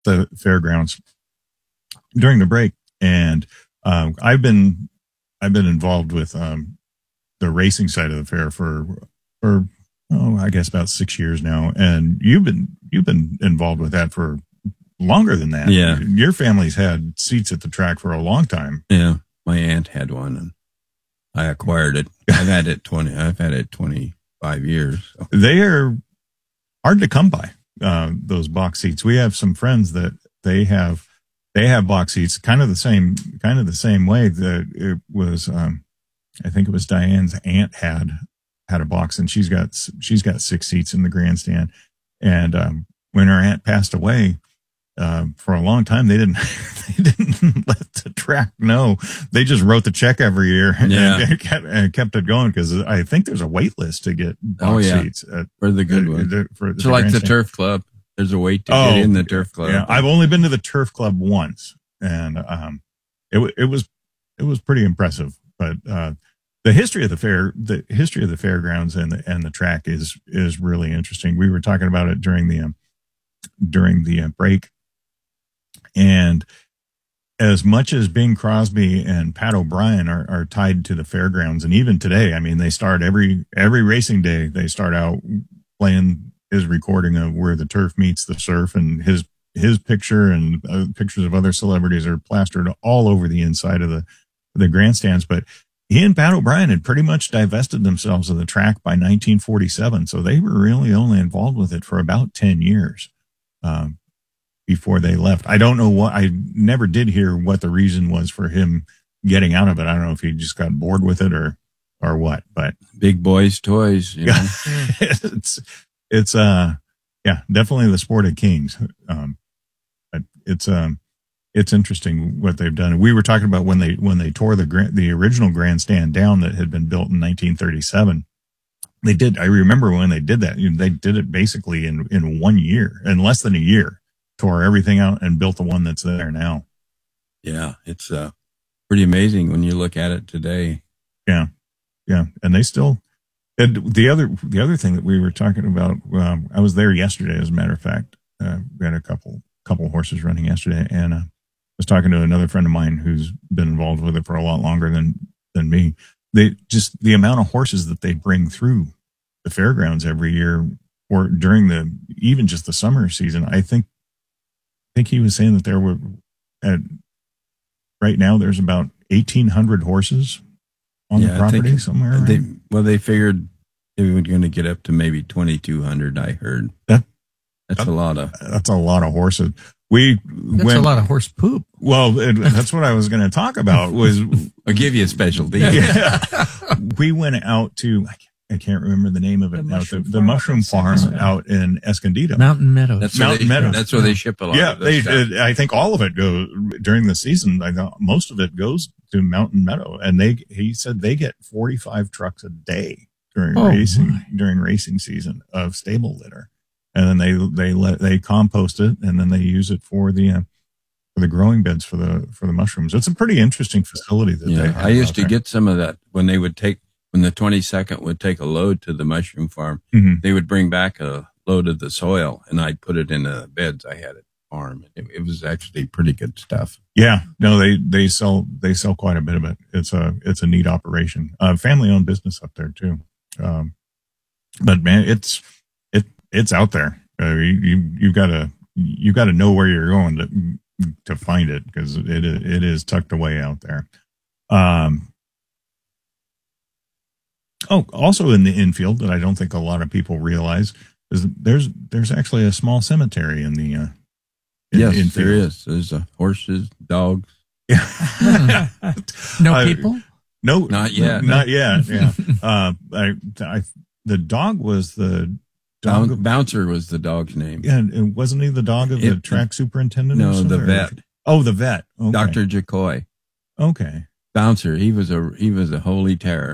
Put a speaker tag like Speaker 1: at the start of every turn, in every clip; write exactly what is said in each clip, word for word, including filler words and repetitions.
Speaker 1: the fairgrounds during the break, and um, I've been I've been involved with um, the racing side of the fair for for oh I guess about six years now, and you've been you've been involved with that for longer than that.
Speaker 2: Yeah,
Speaker 1: your family's had seats at the track for a long time.
Speaker 2: Yeah, my aunt had one, and I acquired it. I've had it twenty. I've had it twenty five years. So.
Speaker 1: They are hard to come by. Uh, those box seats. We have some friends that they have. They have box seats, kind of the same, kind of the same way that it was. Um, I think it was Diane's aunt had had a box, and she's got she's got six seats in the grandstand. And um, when her aunt passed away, uh, for a long time they didn't they didn't let the track know. They just wrote the check every year and,
Speaker 2: yeah.
Speaker 1: and, kept, and kept it going because I think there's a wait list to get box
Speaker 2: oh, yeah.
Speaker 1: seats at,
Speaker 2: for the good
Speaker 1: uh,
Speaker 2: one.
Speaker 1: The, for
Speaker 2: so like the turf club. There's a wait to
Speaker 1: oh,
Speaker 2: get in the turf club.
Speaker 1: Yeah, I've only been to the turf club once, and um, it it was it was pretty impressive. But uh, the history of the fair, the history of the fairgrounds and the and the track is is really interesting. We were talking about it during the um, during the uh, break, and as much as Bing Crosby and Pat O'Brien are, are tied to the fairgrounds, and even today, I mean, they start every every racing day. They start out playing his recording of where the turf meets the surf, and his his picture and uh, pictures of other celebrities are plastered all over the inside of the the grandstands. But he and Pat O'Brien had pretty much divested themselves of the track by nineteen forty-seven, so they were really only involved with it for about ten years um, before they left. I don't know what, I never did hear what the reason was for him getting out of it. I don't know if he just got bored with it or or what, but
Speaker 2: big boys toys, you know.
Speaker 1: it's It's, uh, yeah, definitely the sport of kings. Um, but it's, um, it's interesting what they've done. We were talking about when they, when they tore the grand, the original grandstand down that had been built in nineteen thirty-seven. They did, I remember when they did that, they did it basically in, in one year, in less than a year, tore everything out and built the one that's there now.
Speaker 2: Yeah. It's, uh, pretty amazing when you look at it today.
Speaker 1: Yeah. Yeah. And they still, And the other the other thing that we were talking about, um, I was there yesterday, as a matter of fact. Uh, we had a couple couple horses running yesterday, and uh, was talking to another friend of mine who's been involved with it for a lot longer than than me. They just the amount of horses that they bring through the fairgrounds every year, or during the even just the summer season. I think I think he was saying that there were at right now there's about eighteen hundred horses on
Speaker 2: yeah,
Speaker 1: the property somewhere.
Speaker 2: They, well, they figured they were going to get up to maybe twenty-two hundred. I heard
Speaker 1: that
Speaker 2: that's
Speaker 1: that,
Speaker 2: a lot of
Speaker 1: that's a lot of horses. We
Speaker 3: that's
Speaker 1: went,
Speaker 3: a lot of horse poop.
Speaker 1: Well, it, that's what I was going to talk about. Was
Speaker 2: I'll give you a special deal.
Speaker 1: Yeah. We went out to I can't, I can't remember the name of it
Speaker 3: the
Speaker 1: now.
Speaker 3: mushroom
Speaker 1: The, the
Speaker 3: farm
Speaker 1: mushroom farm out in Escondido,
Speaker 3: Mountain Meadows.
Speaker 2: That's
Speaker 1: Mountain
Speaker 2: where they,
Speaker 1: Meadows.
Speaker 2: That's where they ship a lot.
Speaker 1: Yeah,
Speaker 2: of
Speaker 1: they.
Speaker 2: stuff.
Speaker 1: Uh, I think all of it goes during the season. I thought most of it goes to Mountain Meadow, and they. He said they get forty-five trucks a day during
Speaker 3: Oh,
Speaker 1: racing
Speaker 3: my.
Speaker 1: during racing season of stable litter, and then they they let they compost it, and then they use it for the. Uh, for the growing beds for the for the mushrooms. It's a pretty interesting facility that
Speaker 2: yeah,
Speaker 1: they have.
Speaker 2: I used
Speaker 1: out
Speaker 2: to
Speaker 1: there.
Speaker 2: get some of that when they would take when the twenty-second would take a load to the mushroom farm.
Speaker 1: Mhm.
Speaker 2: They would bring back a load of the soil, and I'd put it in the beds I had at the farm. It, it was actually pretty good stuff.
Speaker 1: Yeah, no, they they sell they sell quite a bit of it. It's a it's a neat operation, uh, family owned business up there too. Um, but man, it's it it's out there. Uh, you you you gotta you gotta know where you're going to to find it because it it is tucked away out there. Um, oh, also in the infield that I don't think a lot of people realize is there's there's actually a small cemetery in the uh, in
Speaker 2: yes,
Speaker 1: the infield.
Speaker 2: there is. There's uh, horses, dogs.
Speaker 1: Yeah.
Speaker 3: No
Speaker 1: Uh,
Speaker 3: people?
Speaker 1: No,
Speaker 2: Not yet.
Speaker 1: Not yet. Yeah. uh, I, I, the dog was the dog.
Speaker 2: Boun-
Speaker 1: Of,
Speaker 2: Bouncer was the dog's name.
Speaker 1: yeah, and wasn't he the dog of the
Speaker 2: It-
Speaker 1: track superintendent? or
Speaker 2: No, the
Speaker 1: something? Or-
Speaker 2: vet,
Speaker 1: Oh, the vet. Okay.
Speaker 2: Doctor Jacoy.
Speaker 1: Okay.
Speaker 2: Bouncer. He was a he was a holy terror.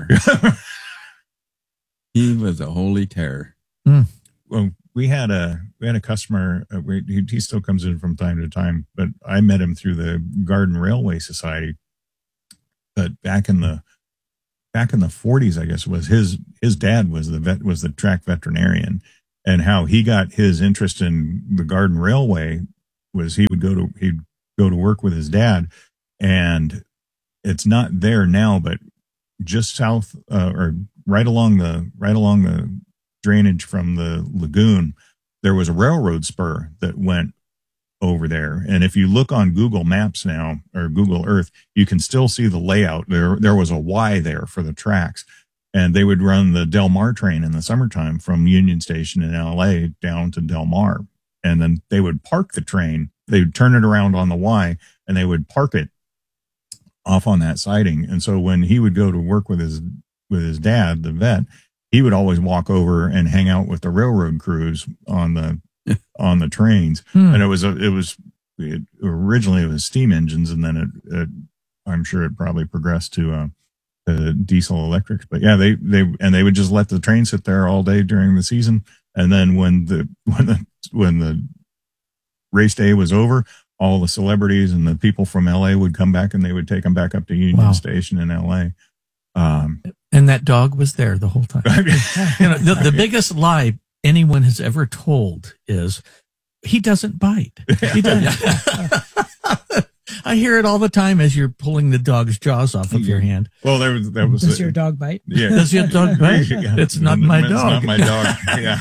Speaker 2: He was a holy terror.
Speaker 1: Well, we had a we had a customer. Uh, we, he, he still comes in from time to time, but I met him through the Garden Railway Society. But back in the back in the forties, I guess it was his his dad was the vet was the track veterinarian, and how he got his interest in the Garden Railway was he would go to he'd go to work with his dad, and it's not there now, but just south uh, or right along the right along the drainage from the lagoon, there was a railroad spur that went over there. And if you look on Google Maps now or Google Earth, you can still see the layout. There there was a Y there for the tracks. And they would run the Del Mar train in the summertime from Union Station in L A down to Del Mar. And then they would park the train. They would turn it around on the Y, and they would park it off on that siding. And so when he would go to work with his with his dad, the vet, he would always walk over and hang out with the railroad crews on the on the trains. Hmm. And it was a, it was it, originally it was steam engines, and then it, it I'm sure it probably progressed to uh, uh, diesel electrics. But yeah, they they and they would just let the train sit there all day during the season, and then when the when the when the race day was over, all the celebrities and the people from L A would come back, and they would take them back up to Union wow. Station in L A. Um,
Speaker 3: and that dog was there the whole time. You know, the, the biggest lie anyone has ever told is he doesn't bite. He doesn't. I hear it all the time as you're pulling the dog's jaws off of your hand.
Speaker 1: Well, there was that was.
Speaker 4: Does
Speaker 1: a,
Speaker 4: your dog bite?
Speaker 1: Yeah.
Speaker 3: Does your dog bite? Yeah. It's not my
Speaker 1: it's
Speaker 3: dog.
Speaker 1: It's not my dog. Yeah.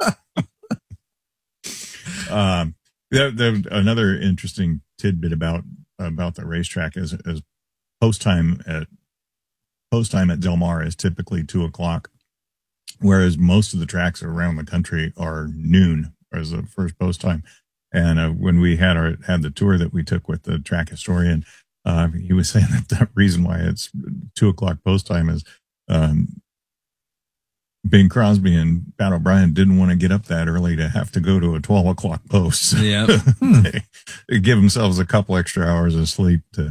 Speaker 1: um, there, there, another interesting tidbit about about the racetrack is is post time at post time at Del Mar is typically two o'clock, whereas most of the tracks around the country are noon as the first post time. And uh, when we had our had the tour that we took with the track historian, uh, he was saying that the reason why it's two o'clock post time is um, Bing Crosby and Pat O'Brien didn't want to get up that early to have to go to a twelve o'clock post. So
Speaker 2: yeah,
Speaker 1: they, they give themselves a couple extra hours of sleep to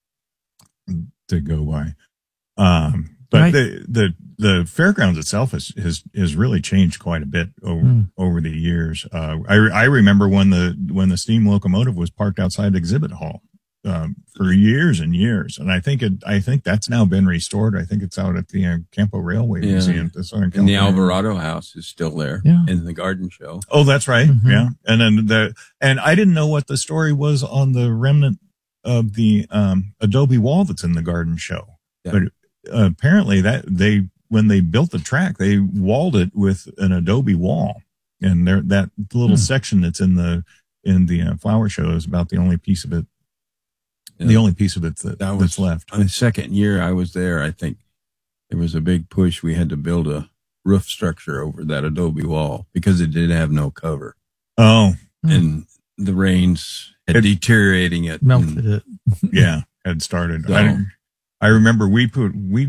Speaker 1: to go by. Um, but right. the the the fairgrounds itself has has has really changed quite a bit over mm. over the years. Uh, I I remember when the when the steam locomotive was parked outside the exhibit hall um, for years and years, and I think it I think that's now been restored. I think it's out at the uh, Campo Railway yeah. Museum. The Southern
Speaker 2: and the Alvarado House is still there
Speaker 3: yeah.
Speaker 2: in the garden show.
Speaker 1: Oh, that's right.
Speaker 3: Mm-hmm.
Speaker 1: Yeah, and then the and I didn't know what the story was on the remnant of the um, adobe wall that's in the garden show, yeah. but uh, apparently that they. When they built the track, they walled it with an adobe wall, and there that little hmm. section that's in the in the uh, flower show is about the only piece of it, yeah. the only piece of it that, that was, that's left.
Speaker 2: On the second year I was there, I think there was a big push. We had to build a roof structure over that adobe wall because it did have no cover.
Speaker 1: Oh,
Speaker 2: and the rains had it, deteriorating it,
Speaker 3: melted
Speaker 2: and,
Speaker 3: it.
Speaker 1: Yeah, had started.
Speaker 2: So,
Speaker 1: I, I remember we put we.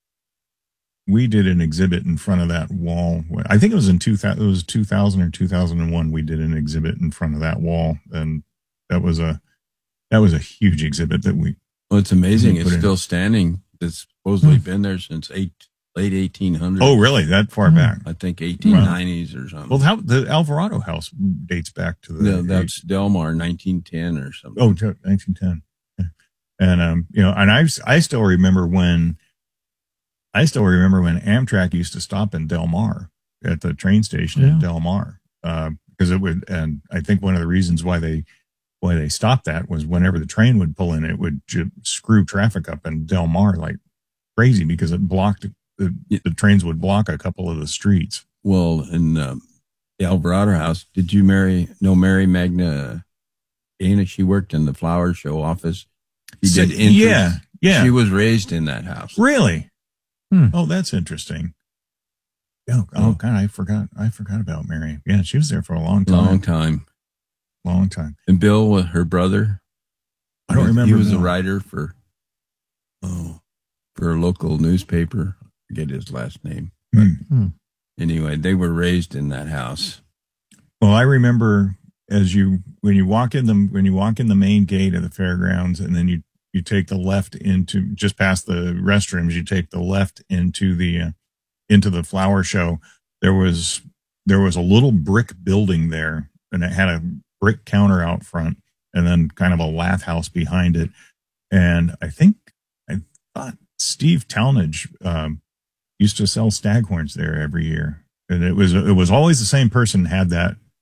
Speaker 1: We did an exhibit in front of that wall. I think it was in two thousand. It was two thousand or two thousand one. We did an exhibit in front of that wall, and that was a that was a huge exhibit that we.
Speaker 2: Well, it's amazing. It's still in. standing. It's supposedly mm. been there since eight, late eighteen hundreds.
Speaker 1: Oh, really? That far mm. back?
Speaker 2: I think eighteen nineties or something.
Speaker 1: Well, how, the Alvarado House dates back to the.
Speaker 2: Yeah, that's Del Mar, nineteen ten or something.
Speaker 1: Oh, nineteen ten. And um, you know, and I I still remember when. I still remember when Amtrak used to stop in Del Mar at the train station yeah. in Del Mar, uh, because it would, and I think one of the reasons why they why they stopped that was whenever the train would pull in, it would ju- screw traffic up in Del Mar like crazy because it blocked the, the trains would block a couple of the streets.
Speaker 2: Well, in um, the Alvarado House, did you marry know Mary Magna Dana? She worked in the flower show office. She
Speaker 1: so,
Speaker 2: did entrance.
Speaker 1: Yeah, yeah.
Speaker 2: She was raised in that house.
Speaker 1: Really?
Speaker 3: Hmm.
Speaker 1: Oh, that's interesting. Oh, oh, God, I forgot. I forgot about Mary. Yeah, she was there for a long time.
Speaker 2: Long time.
Speaker 1: Long time.
Speaker 2: And Bill, with her brother,
Speaker 1: I don't remember.
Speaker 2: He was
Speaker 1: Bill.
Speaker 2: a writer for oh for a local newspaper. I forget his last name. But
Speaker 1: hmm.
Speaker 2: anyway, they were raised in that house.
Speaker 1: Well, I remember as you when you walk in the when you walk in the main gate of the fairgrounds, and then you. You take the left into just past the restrooms. You take the left into the uh, into the flower show. There was there was a little brick building there, and it had a brick counter out front, and then kind of a lath house behind it. And I think I thought Steve Talmadge um, used to sell staghorns there every year, and it was it was always the same person had that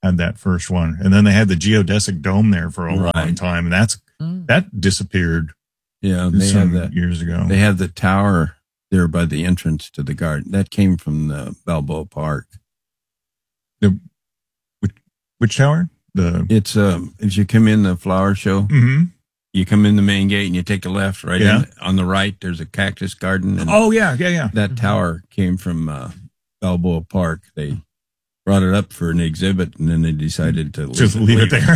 Speaker 1: had that first one, and then they had the geodesic dome there for a
Speaker 2: Right.
Speaker 1: long time, and that's
Speaker 3: Mm.
Speaker 1: that disappeared
Speaker 2: Yeah, they
Speaker 1: some
Speaker 2: have that.
Speaker 1: years ago.
Speaker 2: They have the tower there by the entrance to the garden. That came from the Balboa Park.
Speaker 1: Which tower? The
Speaker 2: It's um, if you come in the flower show,
Speaker 1: mm-hmm.
Speaker 2: you come in the main gate and you take a left. Right
Speaker 1: Yeah.
Speaker 2: in, on the right, there's a cactus garden, and
Speaker 1: Oh yeah, yeah, yeah.
Speaker 2: that tower came from uh, Balboa Park. They brought it up for an exhibit, and then they decided to
Speaker 1: Just leave it there.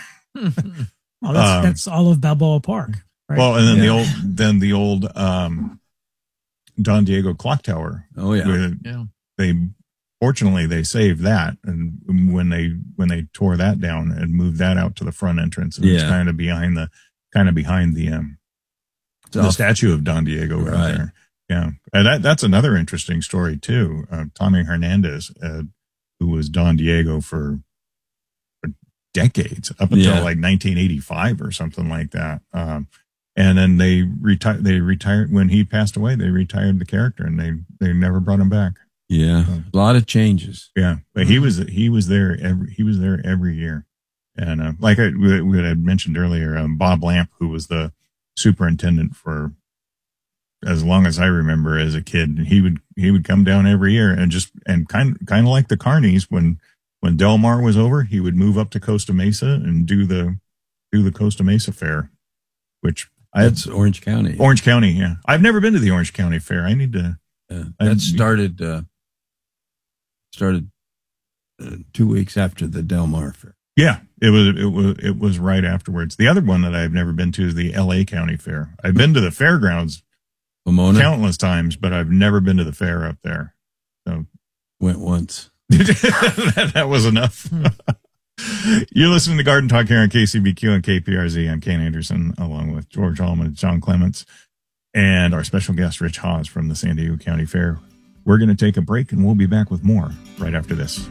Speaker 4: Oh, that's,
Speaker 1: Um,
Speaker 4: that's all of Balboa Park. Right?
Speaker 1: Well, and then the
Speaker 2: Yeah.
Speaker 1: old, then the old um, Don Diego clock tower.
Speaker 2: Oh yeah,
Speaker 1: where
Speaker 3: Yeah.
Speaker 1: They fortunately they saved that, and when they when they tore that down and moved that out to the front entrance, it was
Speaker 2: Yeah.
Speaker 1: kind of behind the kind of behind the um, the
Speaker 2: So-
Speaker 1: statue of Don Diego right,
Speaker 2: Right.
Speaker 1: there. Yeah, and that that's another interesting story too. Uh, Tommy Hernandez, uh, who was Don Diego for, for decades up until
Speaker 2: Yeah.
Speaker 1: like nineteen eighty-five or something like that. Um, and then they retired. They retired when he passed away. They retired the character, and they they never brought him back.
Speaker 2: yeah, a lot of changes.
Speaker 1: Yeah, but he was he was there every he was there every year, and uh, like I we, we had mentioned earlier, um, Bob Lamp, who was the superintendent for as long as I remember as a kid, he would he would come down every year and just and kind kind of like the Carnies when when Del Mar was over, he would move up to Costa Mesa and do the do the Costa Mesa Fair, which I had
Speaker 2: That's Orange County.
Speaker 1: Orange County. Yeah, I've never been to the Orange County Fair. I need to.
Speaker 2: Yeah,
Speaker 1: I-
Speaker 2: that started uh, started uh, two weeks after the Del Mar Fair.
Speaker 1: Yeah, it was it was it was right afterwards. The other one that I've never been to is the L A County Fair. I've been to the fairgrounds
Speaker 2: Pomona
Speaker 1: countless times, but I've never been to the fair up there. So
Speaker 2: went once.
Speaker 1: that, that was enough. You're listening to Garden Talk here on K C B Q and K P R Z. I'm Ken Anderson, along with George Allman and John Clements, and our special guest, Rich Haas from the San Diego County Fair. We're going to take a break, and we'll be back with more right after this.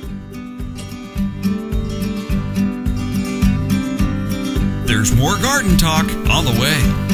Speaker 5: There's more garden talk on the way.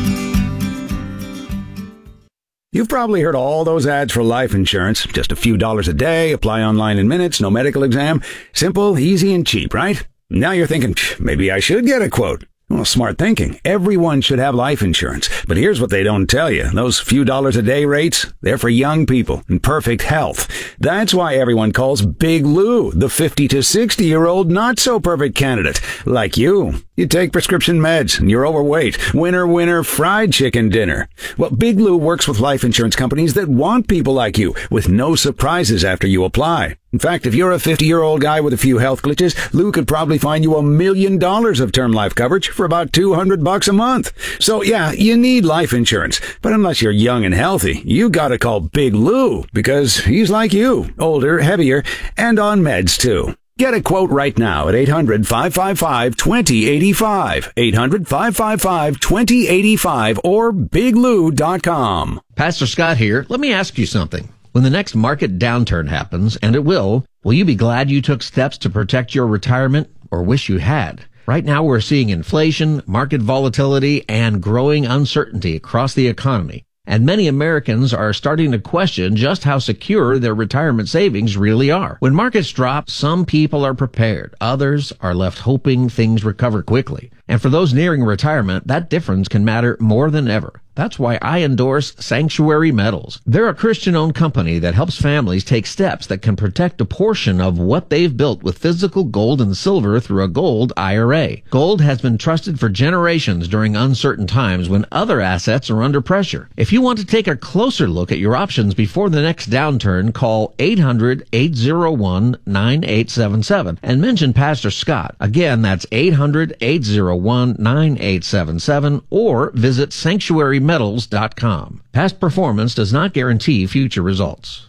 Speaker 6: You've probably heard all those ads for life insurance. Just a few dollars a day, apply online in minutes, no medical exam. Simple, easy, and cheap, right? Now you're thinking, maybe I should get a quote. Well, smart thinking. Everyone should have life insurance. But here's what they don't tell you. Those few dollars a day rates, they're for young people in perfect health. That's why everyone calls Big Lou the fifty to sixty year old not so perfect candidate. Like you. You take prescription meds and you're overweight. Winner, winner, fried chicken dinner. Well, Big Lou works with life insurance companies that want people like you with no surprises after you apply. In fact, if you're a fifty-year-old guy with a few health glitches, Lou could probably find you a million dollars of term life coverage for about two hundred bucks a month. So yeah, you need life insurance. But unless you're young and healthy, you gotta call Big Lou because he's like you, older, heavier, and on meds too. Get a quote right now at eight hundred, five five five, two zero eight five, eight hundred, five five five, two zero eight five, or big lou dot com.
Speaker 7: Pastor Scott here. Let me ask you something. When the next market downturn happens, and it will, will you be glad you took steps to protect your retirement or wish you had? Right now we're seeing inflation, market volatility, and growing uncertainty across the economy. And many Americans are starting to question just how secure their retirement savings really are. When markets drop, some people are prepared. Others are left hoping things recover quickly. And for those nearing retirement, that difference can matter more than ever. That's why I endorse Sanctuary Metals. They're a Christian-owned company that helps families take steps that can protect a portion of what they've built with physical gold and silver through a gold I R A. Gold has been trusted for generations during uncertain times when other assets are under pressure. If you want to take a closer look at your options before the next downturn, call eight hundred, eight oh one, nine eight seven seven and mention Pastor Scott. Again, that's eight hundred, eight oh one, nine eight seven seven or visit sanctuary metals dot com. Past performance does not guarantee future results.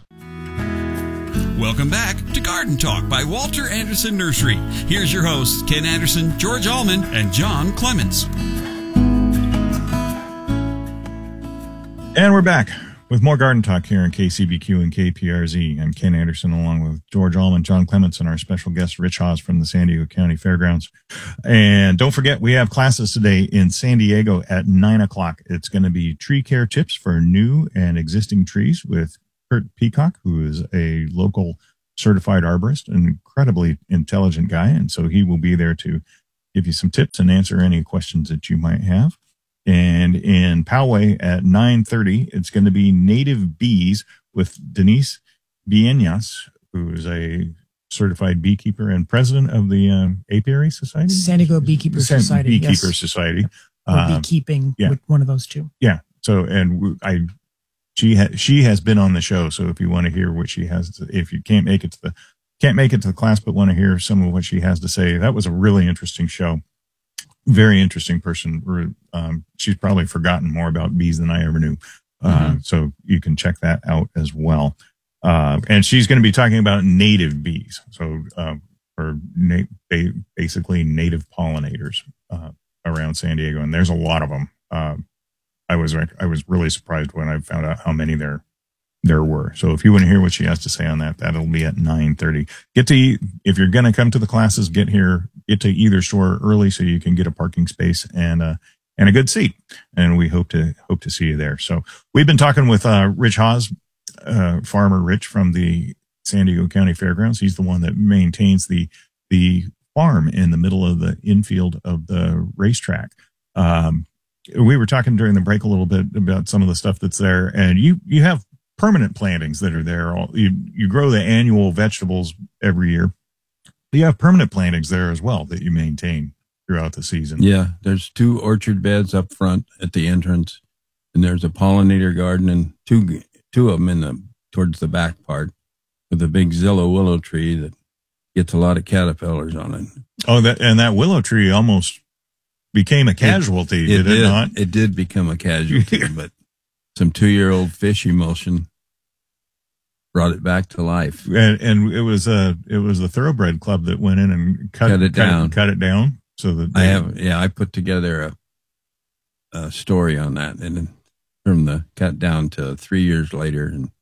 Speaker 5: Welcome back to Garden Talk by Walter Anderson Nursery. Here's your hosts, Ken Anderson, George Allman, and John Clements.
Speaker 1: And we're back with more Garden Talk here on K C B Q and K P R Z. I'm Ken Anderson, along with George Allman, John Clements, and our special guest, Rich Haas from the San Diego County Fairgrounds. And don't forget, we have classes today in San Diego at nine o'clock. It's going to be tree care tips for new and existing trees with Kurt Peacock, who is a local certified arborist, an incredibly intelligent guy. And so he will be there to give you some tips and answer any questions that you might have. And in Poway at nine thirty, it's going to be Native Bees with Denise Bienas, who is a certified beekeeper and president of the um, Apiary Society.
Speaker 4: San Diego Beekeeper
Speaker 1: San-
Speaker 4: Society.
Speaker 1: Beekeeper
Speaker 4: yes.
Speaker 1: Society.
Speaker 4: Or
Speaker 1: Um,
Speaker 4: beekeeping,
Speaker 1: yeah.
Speaker 4: with one of those two.
Speaker 1: Yeah. So, and w- I, she has, she has been on the show. So if you want to hear what she has, to, if you can't make it to the, can't make it to the class, but want to hear some of what she has to say, that was a really interesting show. Very interesting person. Um, she's probably forgotten more about bees than I ever knew. Uh,
Speaker 3: Mm-hmm.
Speaker 1: so you can check that out as well. Uh, and she's going to be talking about native bees. So, um, or na- ba- basically native pollinators, uh, around San Diego. And there's a lot of them. Um, I was, I was really surprised when I found out how many there, there were. So if you want to hear what she has to say on that, that'll be at nine thirty. Get to, if you're going to come to the classes, get here, get to either store early so you can get a parking space and, uh, and a good seat. And we hope to, hope to see you there. So we've been talking with, uh, Rich Haas, uh, farmer Rich from the San Diego County Fairgrounds. He's the one that maintains the, the farm in the middle of the infield of the racetrack. Um, we were talking during the break a little bit about some of the stuff that's there, and you, you have permanent plantings that are there. All you, you grow the annual vegetables every year. You have permanent plantings there as well that you maintain throughout the season.
Speaker 2: Yeah, there's two orchard beds up front at the entrance, and there's a pollinator garden and two two of them in the towards the back part with a big Zillow willow tree that gets a lot of caterpillars on it.
Speaker 1: Oh, that and that willow tree almost became a casualty,
Speaker 2: It,
Speaker 1: did it,
Speaker 2: did
Speaker 1: not?
Speaker 2: It did become a casualty, but some two-year-old fish emulsion brought it back to life.
Speaker 1: And, and it was a it was the Thoroughbred Club that went in and cut,
Speaker 2: Cut it down.
Speaker 1: cut, it down so that
Speaker 2: I
Speaker 1: they-
Speaker 2: have, yeah, I put together a a story on that, and then from the cut down to three years later, and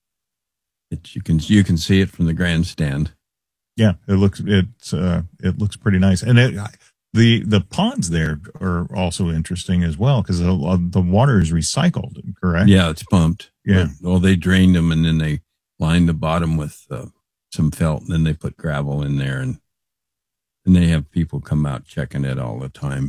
Speaker 2: it, you can you can see it from the grandstand.
Speaker 1: Yeah, it looks it's uh, it looks pretty nice, and it, the the ponds there are also interesting as well because the, the water is recycled. Correct?
Speaker 2: Yeah, it's pumped.
Speaker 1: Yeah.
Speaker 2: But, well, they drained them and then they lined the bottom with uh, some felt, and then they put gravel in there, and and they have people come out checking it all the time.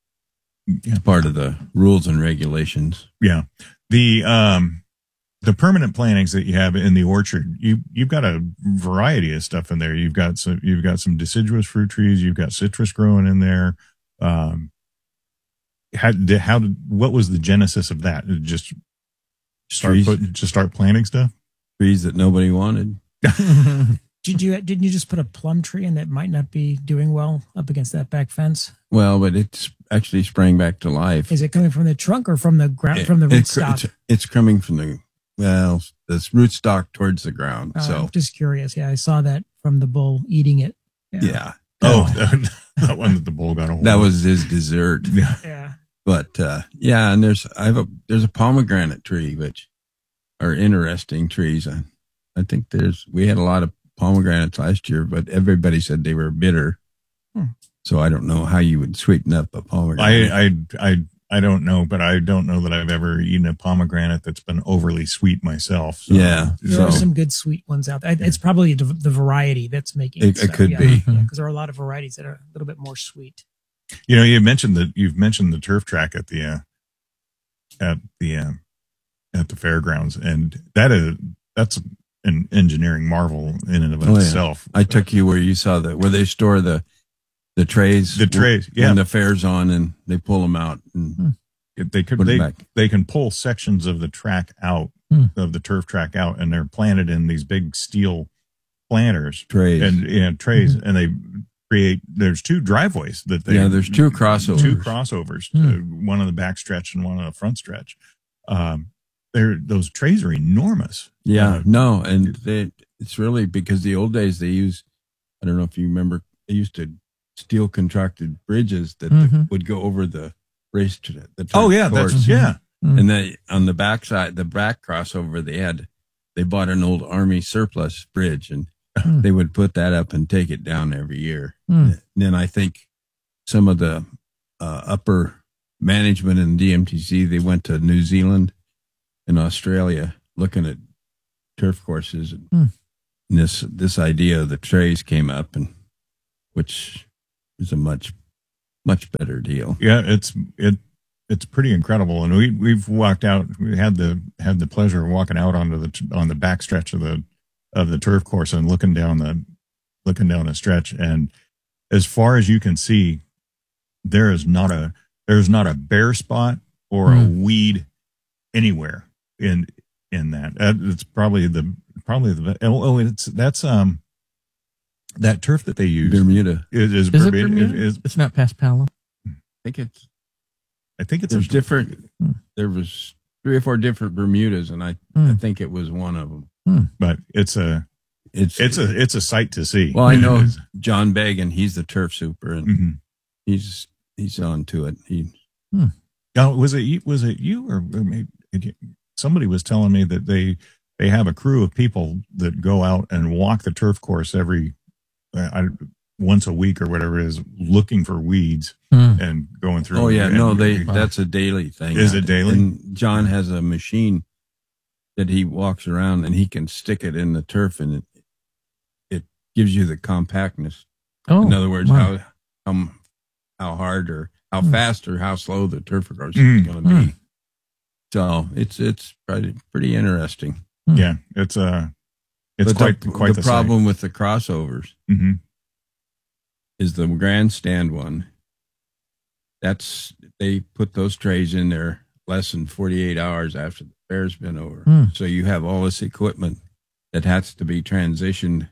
Speaker 1: Yeah.
Speaker 2: Part of the rules and regulations.
Speaker 1: Yeah. The um the permanent plantings that you have in the orchard, you you've got a variety of stuff in there. You've got some you've got some deciduous fruit trees. You've got citrus growing in there. Um, how did how did what was the genesis of that? Did it just start
Speaker 2: Trees.
Speaker 1: put, just start planting stuff.
Speaker 2: Trees that nobody wanted.
Speaker 4: Did you didn't you just put a plum tree in that might not be doing well up against that back fence?
Speaker 2: Well, but it's actually sprang back to life.
Speaker 4: Is it coming from the trunk or from the ground,
Speaker 2: It-
Speaker 4: from the
Speaker 2: it's,
Speaker 4: rootstock?
Speaker 2: it's, it's coming from the, well, this rootstock towards the ground.
Speaker 4: Uh,
Speaker 2: so,
Speaker 4: I'm just curious. Yeah, I saw that from the bull eating it.
Speaker 2: yeah.
Speaker 1: Oh, that one that the bull got a hold
Speaker 2: That
Speaker 1: of.
Speaker 2: was his dessert.
Speaker 1: Yeah.
Speaker 4: Yeah.
Speaker 2: But, uh, yeah, and there's, I have a, there's a pomegranate tree, which are interesting trees. I, I think there's, we had a lot of pomegranates last year, but everybody said they were bitter.
Speaker 4: Hmm.
Speaker 2: So I don't know how you would sweeten up a pomegranate.
Speaker 1: I, I, I, I don't know, but I don't know that I've ever eaten a pomegranate that's been overly sweet myself. So,
Speaker 2: Yeah.
Speaker 4: There
Speaker 2: So-
Speaker 4: are some good sweet ones out there. It's probably the, the variety that's making
Speaker 2: It- it
Speaker 4: so,
Speaker 2: could
Speaker 4: yeah,
Speaker 2: be.
Speaker 4: because there are a lot of varieties that are a little bit more sweet.
Speaker 1: You know, you mentioned that you've mentioned the turf track at the, uh, at the, uh, at the fairgrounds, and that is, that's an engineering marvel in and of
Speaker 2: Oh, yeah.
Speaker 1: itself.
Speaker 2: I took you where you saw the, where they store the, the trays.
Speaker 1: The trays, yeah.
Speaker 2: When the fair's on and they pull them out. And
Speaker 3: Hmm.
Speaker 1: They could,
Speaker 2: Put it
Speaker 1: they,
Speaker 2: back.
Speaker 1: they can pull sections of the track out,
Speaker 3: Hmm.
Speaker 1: of the turf track out, and they're planted in these big steel planters
Speaker 2: trays.
Speaker 1: and, and trays, and they create, there's two driveways that they,
Speaker 2: Yeah, there's two crossovers.
Speaker 1: two crossovers,
Speaker 3: Hmm.
Speaker 1: uh, one on the back stretch and one on the front stretch. Um, they're, those trays are enormous.
Speaker 2: Yeah,
Speaker 1: Uh,
Speaker 2: no, and they, it's really because the old days they used, I don't know if you remember, they used to steel contracted bridges that
Speaker 3: Mhm.
Speaker 2: would go over the race to the, the
Speaker 1: Oh yeah,
Speaker 2: course.
Speaker 1: that's, yeah.
Speaker 2: And they on the back side, the back crossover, they had they bought an old army surplus bridge, and
Speaker 3: Hmm.
Speaker 2: they would put that up and take it down every year.
Speaker 3: Hmm.
Speaker 2: And then I think some of the uh, upper management in D M T C, they went to New Zealand and Australia looking at turf courses. And
Speaker 3: Hmm.
Speaker 2: this this idea of the trays came up, and which is a much much better deal.
Speaker 1: Yeah, it's it it's pretty incredible, and we we've walked out. We had the had the pleasure of walking out onto the on the back stretch of the of the turf course and looking down the looking down a stretch, and as far as you can see, there is not a there's not a bare spot or mm. a weed anywhere in in that. It's probably the probably the oh it's that's um that turf that they use
Speaker 2: Bermuda
Speaker 1: is, is,
Speaker 3: is
Speaker 1: Bermuda,
Speaker 3: it Bermuda?
Speaker 1: It is,
Speaker 3: it's not past Palom.
Speaker 2: I think it's
Speaker 1: I think it's
Speaker 2: there's
Speaker 1: a,
Speaker 2: different. Hmm. There was three or four different Bermudas, and I
Speaker 3: hmm.
Speaker 2: I think it was one of them.
Speaker 3: Hmm.
Speaker 1: But it's a
Speaker 2: it's
Speaker 1: it's a it's a sight to see.
Speaker 2: Well, I know John Began. He's the turf super, and
Speaker 1: mm-hmm.
Speaker 2: he's he's on to it. He
Speaker 1: hmm. now, was it you- was it you or maybe somebody was telling me that they they have a crew of people that go out and walk the turf course every uh, I, once a week or whatever it is, looking for weeds
Speaker 3: Hmm.
Speaker 1: and going through.
Speaker 2: Oh yeah,
Speaker 1: and,
Speaker 2: no, they
Speaker 1: and,
Speaker 2: that's a daily thing.
Speaker 1: Is it daily?
Speaker 2: And John has a machine that he walks around, and he can stick it in the turf, and it it gives you the compactness.
Speaker 3: Oh,
Speaker 2: in other words,
Speaker 3: wow.
Speaker 2: how how how hard or how
Speaker 3: Hmm.
Speaker 2: fast or how slow the turf course
Speaker 1: Mm.
Speaker 2: is going to be. So it's it's pretty pretty interesting.
Speaker 1: yeah, it's uh it's
Speaker 2: But
Speaker 1: quite
Speaker 2: the,
Speaker 1: quite
Speaker 2: the
Speaker 1: the
Speaker 2: problem with the crossovers
Speaker 1: Mm-hmm.
Speaker 2: is the grandstand one. That's they put those trays in there less than forty-eight hours after the fair's been over.
Speaker 3: Hmm.
Speaker 2: So you have all this equipment that has to be transitioned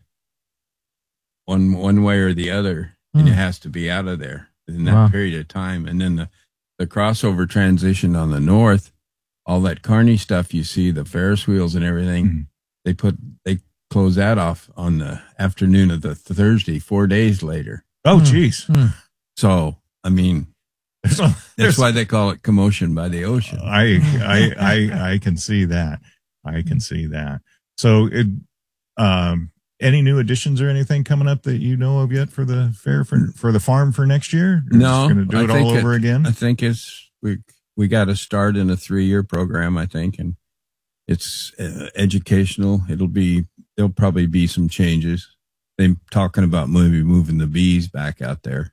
Speaker 2: one one way or the other, and
Speaker 3: Hmm.
Speaker 2: it has to be out of there in that
Speaker 3: Wow.
Speaker 2: period of time. And then the, the crossover transition on the north, all that carny stuff you see, the Ferris wheels and everything,
Speaker 1: Mhm.
Speaker 2: they put they close that off on the afternoon of the Thursday, four days later.
Speaker 1: Oh,
Speaker 3: Hmm.
Speaker 1: geez.
Speaker 3: Hmm.
Speaker 2: So I mean,
Speaker 1: There's,
Speaker 2: that's
Speaker 1: there's,
Speaker 2: why they call it commotion by the ocean.
Speaker 1: I, I, I, I can see that. I can see that. So, it, um, any new additions or anything coming up that you know of yet for the fair for for the farm for next year? You're
Speaker 2: No,
Speaker 1: going to do
Speaker 2: I
Speaker 1: it
Speaker 2: think
Speaker 1: all over
Speaker 2: it-
Speaker 1: again.
Speaker 2: I think it's we we got to start in a three year program. I think, and it's uh, educational. It'll be there'll probably be some changes. They're talking about maybe moving the bees back out there,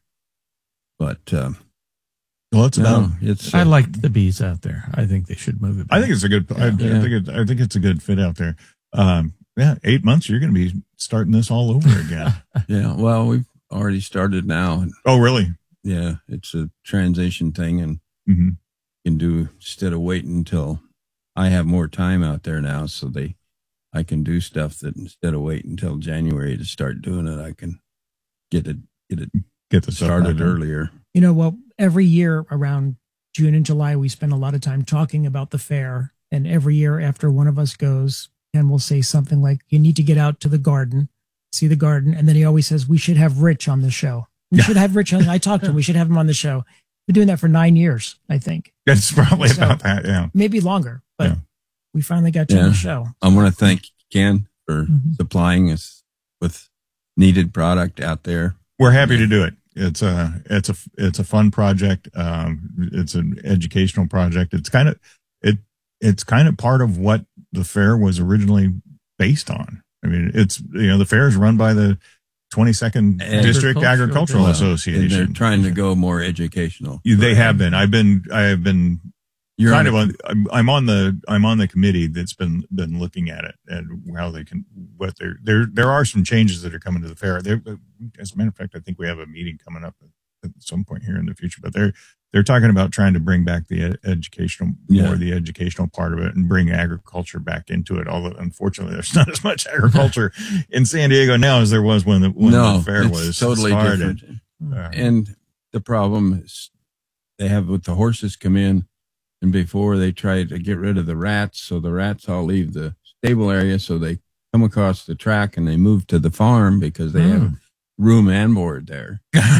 Speaker 2: but um,
Speaker 1: Well, it's about.
Speaker 2: no, it's
Speaker 3: I
Speaker 2: uh,
Speaker 3: liked the bees out there. I think they should move it back.
Speaker 1: I think it's a good. I, I
Speaker 2: Yeah.
Speaker 1: think it. I think it's a good fit out there. Um, yeah, eight months. You're going to be starting this all over again.
Speaker 2: yeah. Well, we've already started now, and
Speaker 1: Oh, really?
Speaker 2: yeah, it's a transition thing, and
Speaker 1: Mm-hmm.
Speaker 2: you can do instead of waiting until I have more time out there now, so they I can do stuff that instead of waiting until January to start doing it, I can get it get it
Speaker 1: Get the stuff
Speaker 2: started
Speaker 1: back on.
Speaker 2: earlier.
Speaker 4: You know, well, every year around June and July, we spend a lot of time talking about the fair. And every year after one of us goes, Ken will say something like, you need to get out to the garden, see the garden. And then he always says, we should have Rich on the show. We should have Rich on. I talked to him. We should have him on the show. Been doing that for nine years, I think.
Speaker 1: It's probably
Speaker 4: So-
Speaker 1: about that. Yeah.
Speaker 4: Maybe longer, but
Speaker 1: Yeah.
Speaker 4: we finally got you on
Speaker 2: Yeah.
Speaker 4: the show.
Speaker 2: I want to thank Ken for
Speaker 4: Mhm.
Speaker 2: supplying us with needed product out there.
Speaker 1: We're happy to do it. It's a it's a it's a fun project. Um, it's an educational project. It's kind of it it's kind of part of what the fair was originally based on. I mean, it's you know the fair is run by the twenty-second District
Speaker 3: Agricultural
Speaker 1: Agricultural
Speaker 2: Well, and
Speaker 1: Association.
Speaker 2: they're trying to go more educational.
Speaker 1: They have been. I've been. I have been
Speaker 2: You're
Speaker 1: kind
Speaker 2: on
Speaker 1: of on. I'm, I'm on the. I'm on the committee that's been been looking at it and how they can. What there there there are some changes that are coming to the fair. There, as a matter of fact, I think we have a meeting coming up at, at some point here in the future. But they're they're talking about trying to bring back the ed- educational
Speaker 2: Yeah.
Speaker 1: more the educational part of it and bring agriculture back into it. Although unfortunately, there's not as much agriculture in San Diego now as there was when the when
Speaker 2: no,
Speaker 1: the fair
Speaker 2: it's
Speaker 1: was
Speaker 2: totally
Speaker 1: started.
Speaker 2: different.
Speaker 1: Uh,
Speaker 2: And the problem is they have with the horses come in, and before they try to get rid of the rats, so the rats all leave the stable area, so they come across the track and they move to the farm because they have room and board there.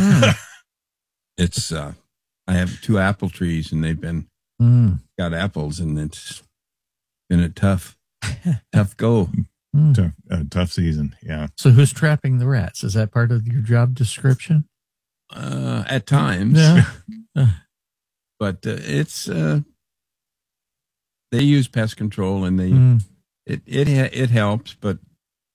Speaker 2: It's uh, I have two apple trees and they've been
Speaker 3: Mm.
Speaker 2: got apples, and it's been a tough, tough go.
Speaker 3: Mm.
Speaker 1: tough, uh, tough season. Yeah.
Speaker 3: So who's trapping the rats? Is that part of your job description?
Speaker 2: Uh, at times,
Speaker 3: Yeah.
Speaker 2: but uh, it's uh, they use pest control and they
Speaker 3: Mm.
Speaker 2: it it it helps, but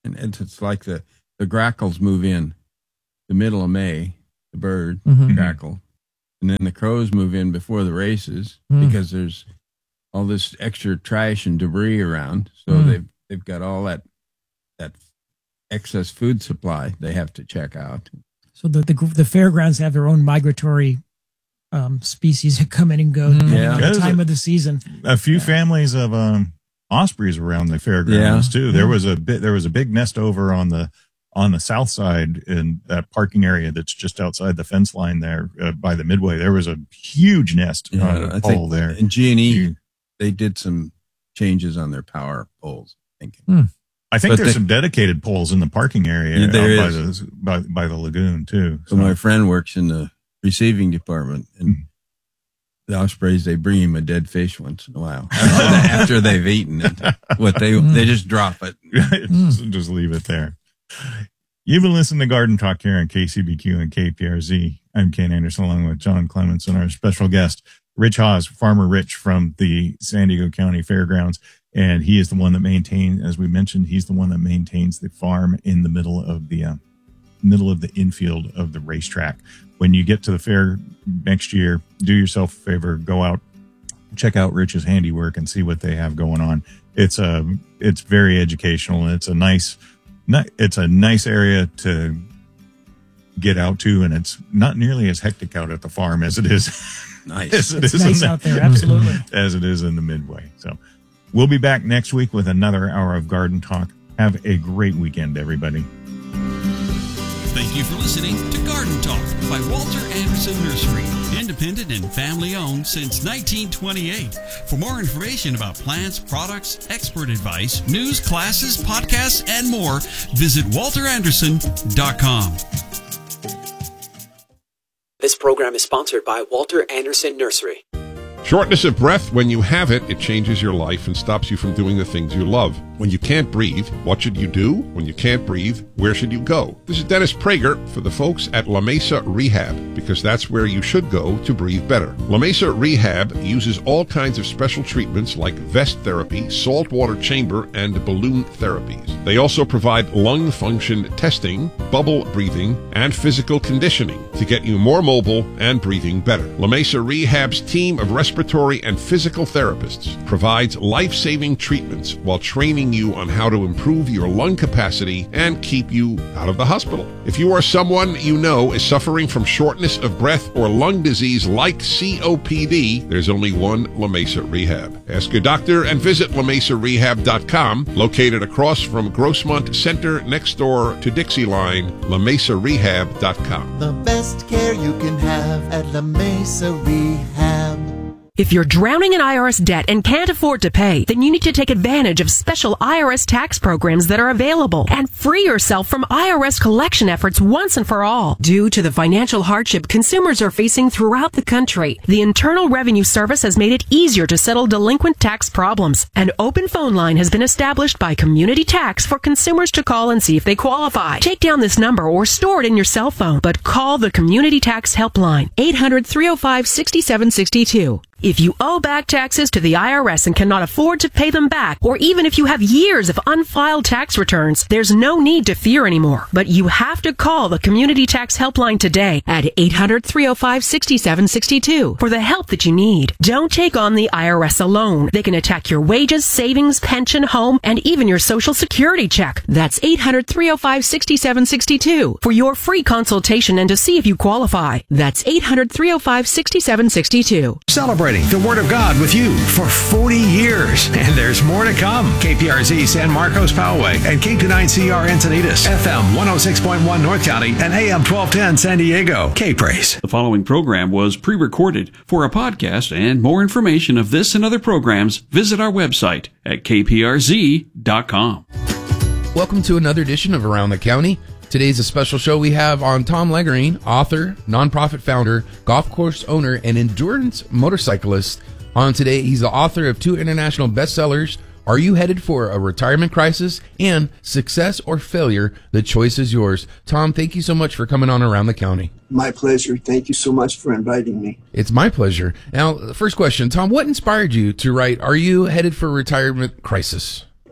Speaker 2: And it's, it's like the, the grackles move in the middle of May, the bird,
Speaker 3: Mhm.
Speaker 2: grackle. And then the crows move in before the races
Speaker 3: Mm.
Speaker 2: because there's all this extra trash and debris around. So
Speaker 3: Mm.
Speaker 2: they've, they've got all that, that excess food supply they have to check out.
Speaker 4: So the, the the fairgrounds have their own migratory um, species that come in and go
Speaker 3: Mm.
Speaker 4: depending
Speaker 2: Yeah.
Speaker 4: on
Speaker 1: That
Speaker 4: the
Speaker 1: is
Speaker 4: time
Speaker 1: a-
Speaker 4: of the season.
Speaker 1: A few families of um, ospreys around the fairgrounds too. There was a bit. There was a big nest over on the on the south side in that parking area that's just outside the fence line there uh, by the midway. There was a huge nest on
Speaker 2: I
Speaker 1: a
Speaker 2: think
Speaker 1: pole there.
Speaker 2: in G and E,
Speaker 1: You-
Speaker 2: they did some changes on their power poles, I think.
Speaker 1: I think
Speaker 2: But
Speaker 1: there's
Speaker 2: they-
Speaker 1: some dedicated poles in the parking area
Speaker 2: Yeah, there
Speaker 1: out by
Speaker 2: is.
Speaker 1: the by, by the lagoon too.
Speaker 2: So my friend works in the receiving department, and
Speaker 1: Mm.
Speaker 2: the ospreys, they bring him a dead fish once in a while after, they, after they've eaten it. What they they just drop it.
Speaker 1: just, just leave it there. You've been listening to Garden Talk here on K C B Q and K P R Z. I'm Ken Anderson along with John Clements and our special guest, Rich Haas, Farmer Rich from the San Diego County Fairgrounds. And he is the one that maintains, as we mentioned, he's the one that maintains the farm in the middle of the uh, middle of the infield of the racetrack. When you get to the fair next year, do yourself a favor, go out, check out Rich's handiwork and see what they have going on. It's a, it's very educational, and it's a nice, not, it's a nice area to get out to, and it's not nearly as hectic out at the farm as it is.
Speaker 2: Nice.
Speaker 1: as it
Speaker 4: It's
Speaker 1: is in
Speaker 4: nice
Speaker 1: the-
Speaker 4: out there, absolutely.
Speaker 1: as it is in the Midway. So we'll be back next week with another hour of Garden Talk. Have a great weekend, everybody.
Speaker 5: Thank you for listening to Garden Talk by Walter Anderson Nursery. Independent and family owned since nineteen twenty-eight. For more information about plants, products, expert advice, news, classes, podcasts, and more, visit walter anderson dot com.
Speaker 8: This program is sponsored by Walter Anderson Nursery.
Speaker 9: Shortness of breath, when you have it, it changes your life and stops you from doing the things you love. When you can't breathe, what should you do? When you can't breathe, where should you go? This is Dennis Prager for the folks at La Mesa Rehab, because that's where you should go to breathe better. La Mesa Rehab uses all kinds of special treatments like vest therapy, saltwater chamber, and balloon therapies. They also provide lung function testing, bubble breathing, and physical conditioning to get you more mobile and breathing better. La Mesa Rehab's team of respiratory and physical therapists provides life-saving treatments while training you on how to improve your lung capacity and keep you out of the hospital. If you are someone you know is suffering from shortness of breath or lung disease like C O P D, there's only one La Mesa Rehab. Ask your doctor and visit la mesa rehab dot com, located across from Grossmont Center next door to Dixie Line, la mesa rehab dot com.
Speaker 10: The best care you can have at La Mesa Rehab.
Speaker 11: If you're drowning in I R S debt and can't afford to pay, then you need to take advantage of special I R S tax programs that are available and free yourself from I R S collection efforts once and for all. Due to the financial hardship consumers are facing throughout the country, the Internal Revenue Service has made it easier to settle delinquent tax problems. An open phone line has been established by Community Tax for consumers to call and see if they qualify. Take down this number or store it in your cell phone, but call the Community Tax Helpline, eight hundred, three oh five, six seven six two. If you owe back taxes to the I R S and cannot afford to pay them back, or even if you have years of unfiled tax returns, there's no need to fear anymore. But you have to call the Community Tax Helpline today at eight hundred, three oh five, six seven six two for the help that you need. Don't take on the I R S alone. They can attack your wages, savings, pension, home, and even your Social Security check. That's eight hundred, three oh five, six seven six two for your free consultation and to see if you qualify. That's eight hundred, three oh five, six seven six two.
Speaker 6: Celebrating the Word of God with you for forty years. And there's more to come. K P R Z San Marcos Poway and K two nine C R Encinitas, F M one oh six point one North County and A M twelve ten San Diego. K-Praise.
Speaker 12: The following program was pre-recorded. For a podcast and more information of this and other programs, visit our website at k p r z dot com.
Speaker 13: Welcome to another edition of Around the County. Today's a special show we have on Tom Legerine, author, nonprofit founder, golf course owner, and endurance motorcyclist. On today, he's the author of two international bestsellers, Are You Headed for a Retirement Crisis? And Success or Failure, The Choice is Yours. Tom, thank you so much for coming on Around the County.
Speaker 14: My pleasure. Thank you so much for inviting me.
Speaker 13: It's my pleasure. Now, the first question, Tom, what inspired you to write Are You Headed for a Retirement Crisis?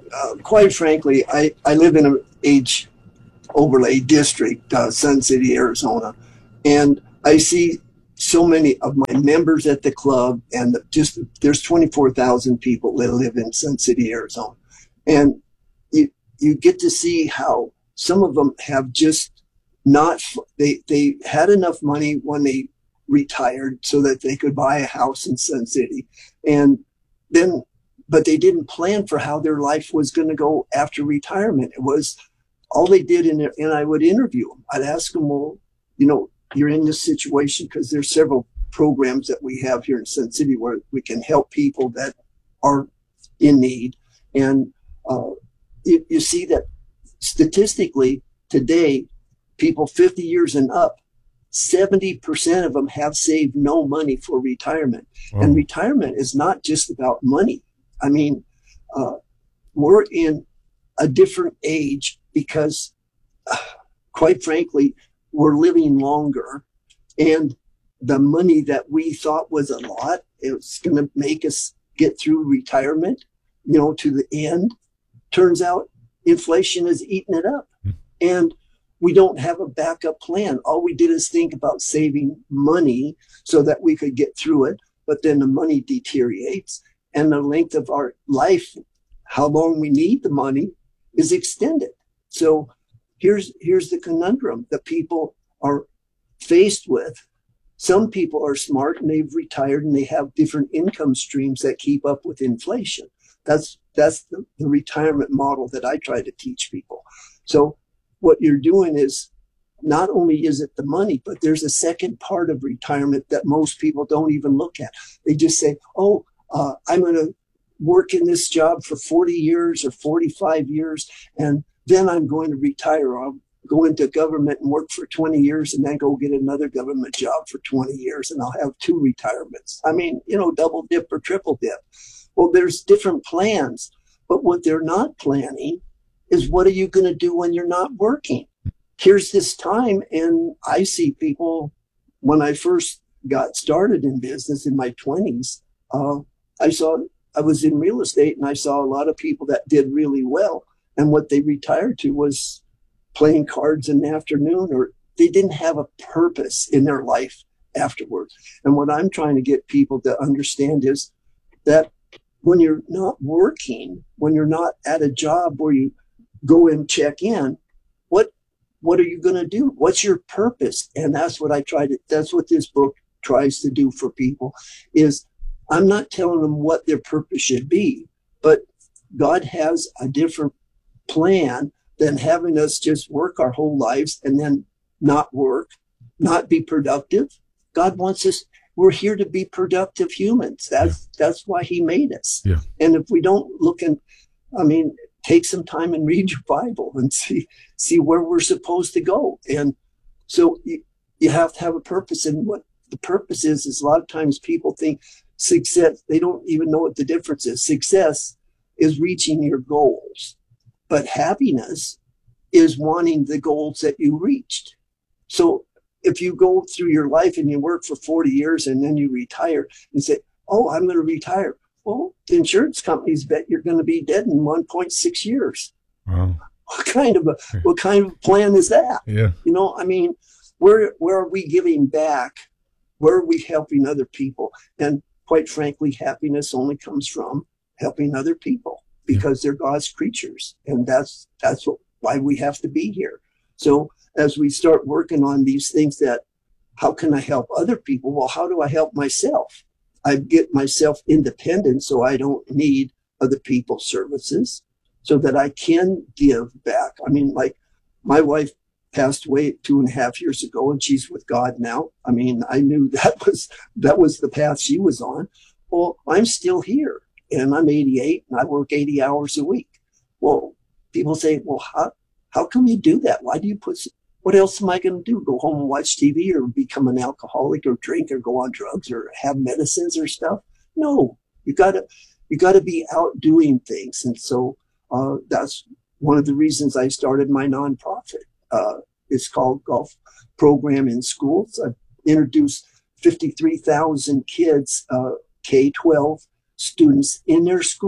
Speaker 14: uh, quite frankly, I, I live in an age overlay district, uh, Sun City, Arizona, and I see so many of my members at the club, and just there's twenty-four thousand people that live in Sun City, Arizona, and you you get to see how some of them have just not they they had enough money when they retired so that they could buy a house in Sun City, and then but they didn't plan for how their life was going to go after retirement. It was all they did, in and I would interview them. I'd ask them, well, you know, you're in this situation because there's several programs that we have here in Sun City where we can help people that are in need. And uh, you, you see that statistically today, people fifty years and up, seventy percent of them have saved no money for retirement. Oh. And retirement is not just about money. I mean, uh, we're in a different age because, uh, quite frankly, we're living longer, and the money that we thought was a lot, it's going to make us get through retirement, you know, to the end. Turns out inflation is eating it up, mm. and we don't have a backup plan. All we did is think about saving money so that we could get through it, but then the money deteriorates, and the length of our life, how long we need the money, is extended. So here's here's the conundrum that people are faced with. Some people are smart and they've retired and they have different income streams that keep up with inflation. That's that's the, the retirement model that I try to teach people. So what you're doing is not only is it the money, but there's a second part of retirement that most people don't even look at. They just say, oh, uh, I'm going to work in this job for forty years or forty-five years, and then I'm going to retire. I'll go into government and work for twenty years and then go get another government job for twenty years, and I'll have two retirements. I mean, you know, double dip or triple dip. Well, there's different plans, but what they're not planning is what are you going to do when you're not working? Here's this time, and I see people, when I first got started in business in my twenties, uh, I saw, I was in real estate and I saw a lot of people that did really well. And what they retired to was playing cards in the afternoon, or they didn't have a purpose in their life afterwards. And what I'm trying to get people to understand is that when you're not working, when you're not at a job where you go and check in, what what are you going to do? What's your purpose? And that's what I try to, that's what this book tries to do for people, is I'm not telling them what their purpose should be, but God has a different plan than having us just work our whole lives and then not work, not be productive. God wants us, we're here to be productive humans. That's yeah. that's why he made us. Yeah. And if we don't look and, I mean, take some time and read your Bible and see see where we're supposed to go. And so you, you have to have a purpose. And what the purpose is, is a lot of times people think success, they don't even know what the difference is. Success is reaching your goals, but happiness is wanting the goals that you reached. So if you go through your life and you work for forty years and then you retire and say, oh, I'm going to retire. Well, the insurance companies bet you're going to be dead in one point six years. Wow. What kind of a, what kind of plan is that? Yeah. You know, I mean, where, where are we giving back? Where are we helping other people? And quite frankly, happiness only comes from helping other people because they're God's creatures. And that's, that's what, why we have to be here. So as we start working on these things that, how can I help other people? Well, how do I help myself? I get myself independent so I don't need other people's services so that I can give back. I mean, like my wife passed away two and a half years ago and she's with God now. I mean, I knew that was, that was the path she was on. Well, I'm still here and I'm eighty-eight and I work eighty hours a week. Well, people say, well, how, how come you do that? Why do you put, what else am I going to do? Go home and watch T V or become an alcoholic or drink or go on drugs or have medicines or stuff? No, you gotta, you gotta be out doing things. And so, uh, that's one of the reasons I started my nonprofit. Uh, it's called Golf Program in Schools. I've introduced fifty-three thousand kids, uh, K twelve students in their school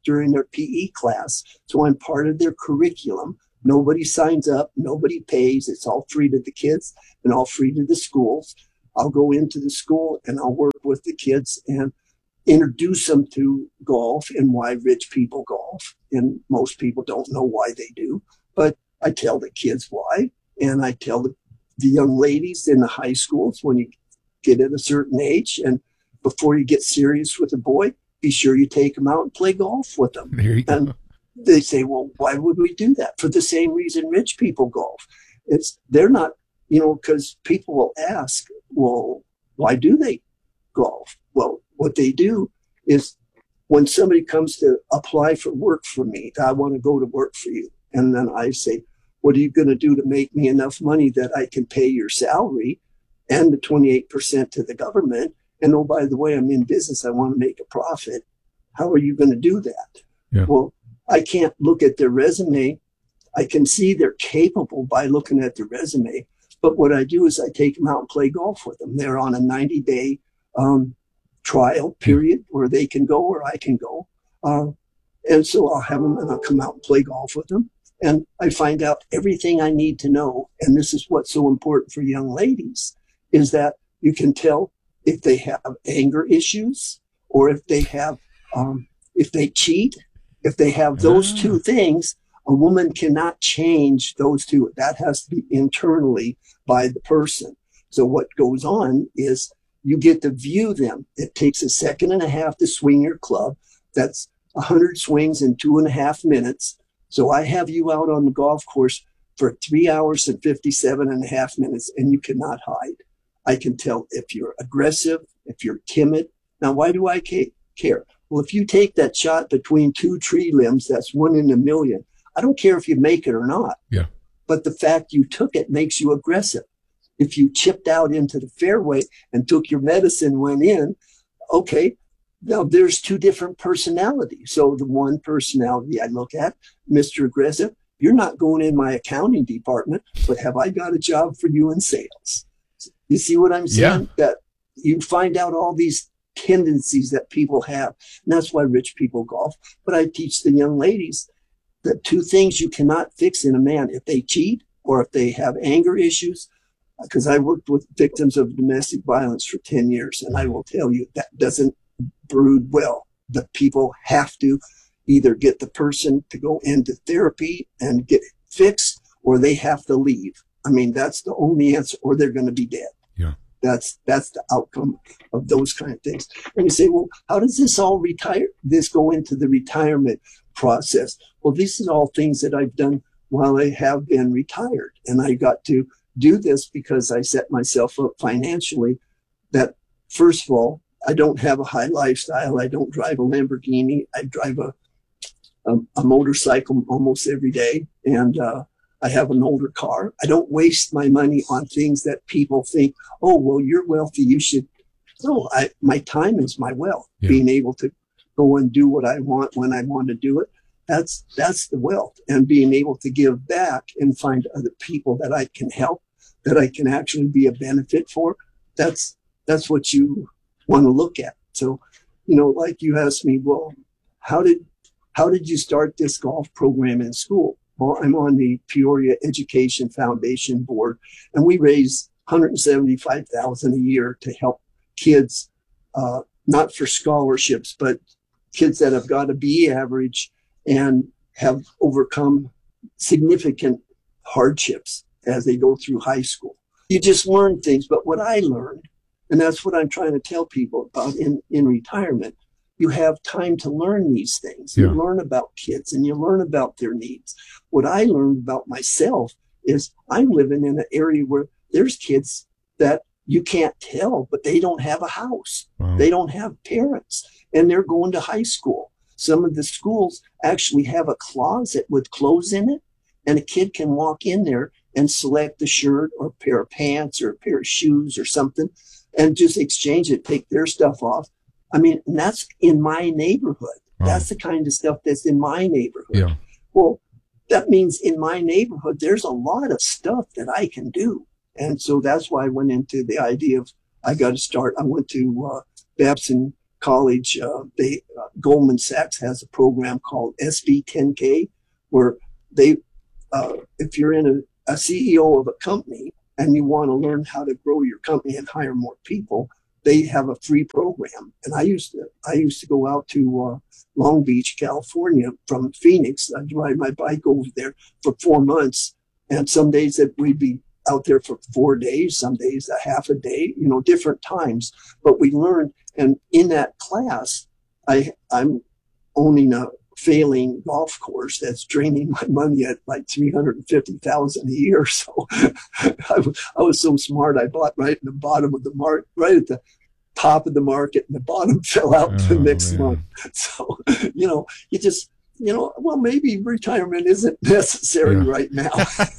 Speaker 14: during their P E class. So I'm part of their curriculum. Nobody signs up. Nobody pays. It's all free to the kids and all free to the schools. I'll go into the school and I'll work with the kids and introduce them to golf and why rich people golf. And most people don't know why they do, but I tell the kids why. And I tell the, the young ladies in the high schools, when you get at a certain age and before you get serious with a boy, be sure you take them out and play golf with them.
Speaker 13: There you
Speaker 14: and
Speaker 13: go.
Speaker 14: They say, well, why would we do that? For the same reason rich people golf. It's, they're not, you know, because people will ask, well, why do they golf? Well, what they do is when somebody comes to apply for work for me, I want to go to work for you. And then I say, what are you going to do to make me enough money that I can pay your salary and the twenty-eight percent to the government? And oh, by the way, I'm in business. I want to make a profit. How are you going to do that?
Speaker 13: Yeah.
Speaker 14: Well, I can't look at their resume. I can see they're capable by looking at their resume. But what I do is I take them out and play golf with them. They're on a ninety day um, trial period where they can go or I can go. Uh, and so I'll have them and I'll come out and play golf with them. And I find out everything I need to know. And this is what's so important for young ladies, is that you can tell if they have anger issues or if they have, um, if they cheat, if they have those two things. A woman cannot change those two. That has to be internally by the person. So what goes on is you get to view them. It takes a second and a half to swing your club. That's one hundred swings in two and a half minutes. So I have you out on the golf course for three hours and fifty-seven and a half minutes, and you cannot hide. I can tell if you're aggressive, if you're timid. Now, why do I care? Well, if you take that shot between two tree limbs, that's one in a million. I don't care if you make it or not.
Speaker 13: Yeah.
Speaker 14: But the fact you took it makes you aggressive. If you chipped out into the fairway and took your medicine, went in, okay, now there's two different personalities. So the one personality I look at, Mister Aggressive, you're not going in my accounting department, but have I got a job for you in sales? You see what I'm saying?
Speaker 13: Yeah.
Speaker 14: That you find out all these tendencies that people have. And that's why rich people golf. But I teach the young ladies the two things you cannot fix in a man: if they cheat or if they have anger issues. Because I worked with victims of domestic violence for ten years, and I will tell you that doesn't brood well. The people have to either get the person to go into therapy and get it fixed, or they have to leave. I mean, that's the only answer, or they're going to be dead.
Speaker 13: Yeah.
Speaker 14: That's that's the outcome of those kind of things. And you say, well, how does this all retire? This go into the retirement process? Well, this is all things that I've done while I have been retired, and I got to do this because I set myself up financially. That first of all, I don't have a high lifestyle. I don't drive a Lamborghini. I drive a a, a motorcycle almost every day, and uh, I have an older car. I don't waste my money on things that people think, oh, well, you're wealthy, you should. No, I, my time is my wealth.
Speaker 13: Yeah.
Speaker 14: Being able to go and do what I want when I want to do it. That's, that's the wealth. And being able to give back and find other people that I can help, that I can actually be a benefit for. That's, that's what you want to look at. So, you know, like you asked me, well, how did, how did you start this golf program in school? Well, I'm on the Peoria Education Foundation board, and we raise one hundred seventy-five thousand dollars a year to help kids, uh, not for scholarships, but kids that have got a B average and have overcome significant hardships as they go through high school. You just learn things. But what I learned, and that's what I'm trying to tell people about in, in retirement, you have time to learn these things.
Speaker 13: Yeah.
Speaker 14: You learn about kids and you learn about their needs. What I learned about myself is I'm living in an area where there's kids that you can't tell, but they don't have a house.
Speaker 13: Wow.
Speaker 14: They don't have parents, and they're going to high school. Some of the schools actually have a closet with clothes in it, and a kid can walk in there and select a shirt or a pair of pants or a pair of shoes or something and just exchange it, take their stuff off. I mean, and that's in my neighborhood.
Speaker 13: Wow.
Speaker 14: That's the kind of stuff that's in my neighborhood.
Speaker 13: Yeah.
Speaker 14: Well, that means in my neighborhood, there's a lot of stuff that I can do. And so that's why I went into the idea of I got to start. I went to uh, Babson college, uh, they uh, Goldman Sachs has a program called S B ten K, where they, uh, if you're in a, a C E O of a company and you want to learn how to grow your company and hire more people, they have a free program. And I used to, I used to go out to uh, Long Beach, California from Phoenix. I'd ride my bike over there for four months. And some days that we'd be out there for four days, some days a half a day, you know, different times. But we learned, and in that class, I, I'm owning a failing golf course that's draining my money at like three hundred fifty thousand dollars a year. So I, was, I was so smart. I bought right in the bottom of the market, right at the top of the market, and the bottom fell out
Speaker 13: Oh,
Speaker 14: the next
Speaker 13: man.
Speaker 14: month. So, you know, you just, you know, well, maybe retirement isn't necessary
Speaker 13: Yeah.
Speaker 14: right now.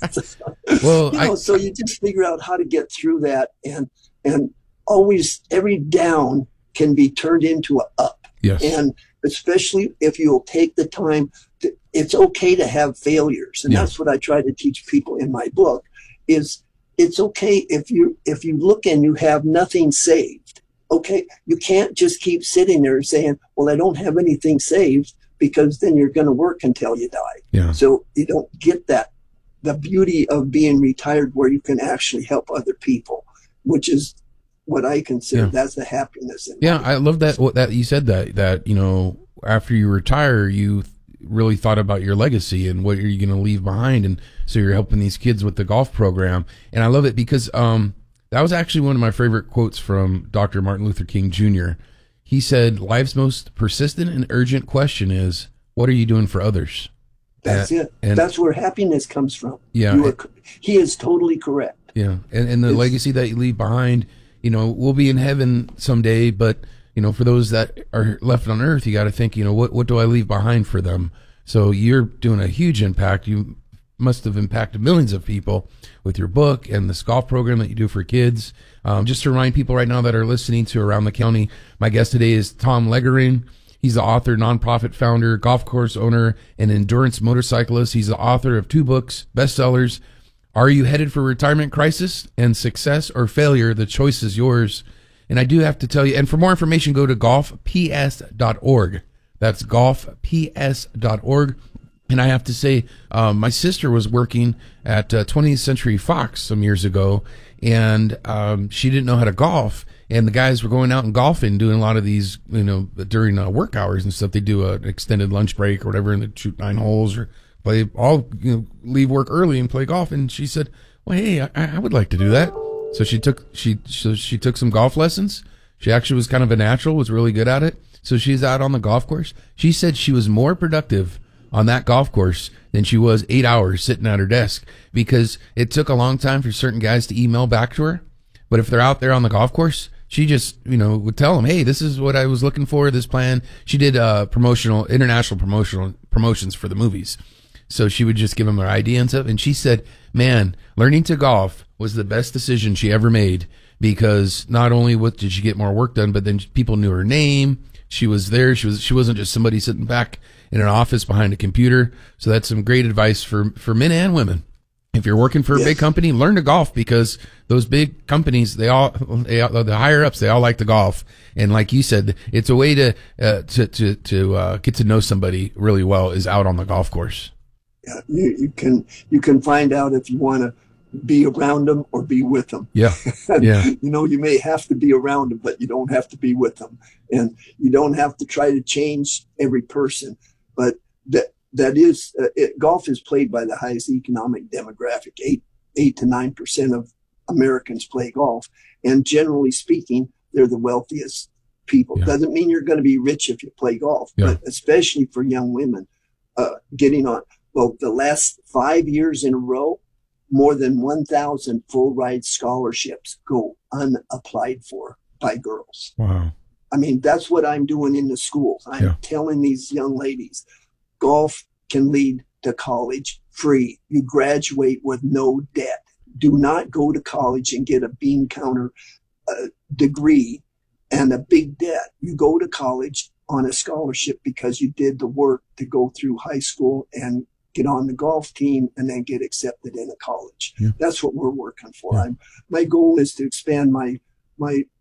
Speaker 13: Well,
Speaker 14: you know,
Speaker 13: I-
Speaker 14: so you just figure out how to get through that, and and always every down can be turned into a up.
Speaker 13: Yes.
Speaker 14: And especially if you'll take the time to, it's okay to have failures. And
Speaker 13: Yeah.
Speaker 14: that's what I try to teach people in my book is it's okay if you if you look and you have nothing saved. Okay. You can't just keep sitting there saying, well, I don't have anything saved, because then you're going to work until you die.
Speaker 13: Yeah.
Speaker 14: So you don't get that, the beauty of being retired where you can actually help other people, which is what I consider
Speaker 13: Yeah.
Speaker 14: that's the happiness in
Speaker 13: Yeah, I love that. What that you said that that you know after you retire, you really thought about your legacy and what are you going to leave behind, and so you're helping these kids with the golf program, and I love it because um that was actually one of my favorite quotes from Doctor Martin Luther King Junior He said, "Life's most persistent and urgent question is, what are you doing for others?"
Speaker 14: That's
Speaker 13: And-
Speaker 14: it.
Speaker 13: and-
Speaker 14: That's where happiness comes from.
Speaker 13: Yeah.
Speaker 14: You are, he is totally correct.
Speaker 13: Yeah, and and the
Speaker 14: It's-
Speaker 13: legacy that you leave behind, you know, we'll be in heaven someday, but you know, for those that are left on earth, you got to think, you know, what what do I leave behind for them? So you're doing a huge impact. You must have impacted millions of people with your book and this golf program that you do for kids. Um, just to remind people right now that are listening to Around the County, my guest today is Tom Legering. He's the author, nonprofit founder, golf course owner, and endurance motorcyclist. He's the author of two books, bestsellers. Are you headed for retirement crisis and success or failure? The choice is yours. And I do have to tell you, and for more information, go to golf p s dot org. That's golf p s dot org. And I have to say, um, my sister was working at uh, twentieth Century Fox some years ago, and um, she didn't know how to golf. And the guys were going out and golfing, doing a lot of these, you know, during uh, work hours and stuff. They do an extended lunch break or whatever, and they shoot nine holes or play all, you know, leave work early and play golf. And she said, "Well, hey, I, I would like to do that." So she took she so she took some golf lessons. She actually was kind of a natural, was really good at it. So she's out on the golf course. She said she was more productive on that golf course than she was eight hours sitting at her desk, because it took a long time for certain guys to email back to her. But if they're out there on the golf course, she just, you know, would tell them, "Hey, this is what I was looking for, this plan." She did uh, promotional, international promotional promotions for the movies. So she would just give them her idea and stuff. And she said, man, learning to golf was the best decision she ever made, because not only what did she get more work done, but then people knew her name. She was there. She was, she wasn't just somebody sitting back in an office behind a computer. So that's some great advice for, for men and women. If you're working for a
Speaker 14: Yes.
Speaker 13: big company, learn to golf, because those big companies, they all, they all, the higher ups, they all like to golf. And like you said, it's a way to, uh, to, to, to, uh, get to know somebody really well is out on the golf course.
Speaker 14: Yeah, you, you can you can find out if you want to be around them or be with them.
Speaker 13: Yeah, yeah.
Speaker 14: You know, you may have to be around them, but you don't have to be with them, and you don't have to try to change every person. But that that is uh, it, golf is played by the highest economic demographic. Eight eight to nine percent of Americans play golf, and generally speaking, they're the wealthiest people.
Speaker 13: Yeah.
Speaker 14: Doesn't mean you're going to be rich if you play golf,
Speaker 13: Yeah.
Speaker 14: but especially for young women, uh, getting on. Well, the last five years in a row, more than one thousand full ride scholarships go unapplied for by girls.
Speaker 13: Wow.
Speaker 14: I mean, that's what I'm doing in the schools. I'm
Speaker 13: Yeah.
Speaker 14: telling these young ladies, golf can lead to college free. You graduate with no debt. Do not go to college and get a bean counter uh, degree and a big debt. You go to college on a scholarship because you did the work to go through high school and get on the golf team and then get accepted in a college.
Speaker 13: Yeah.
Speaker 14: That's what we're working for. I'm, my goal is to expand my my little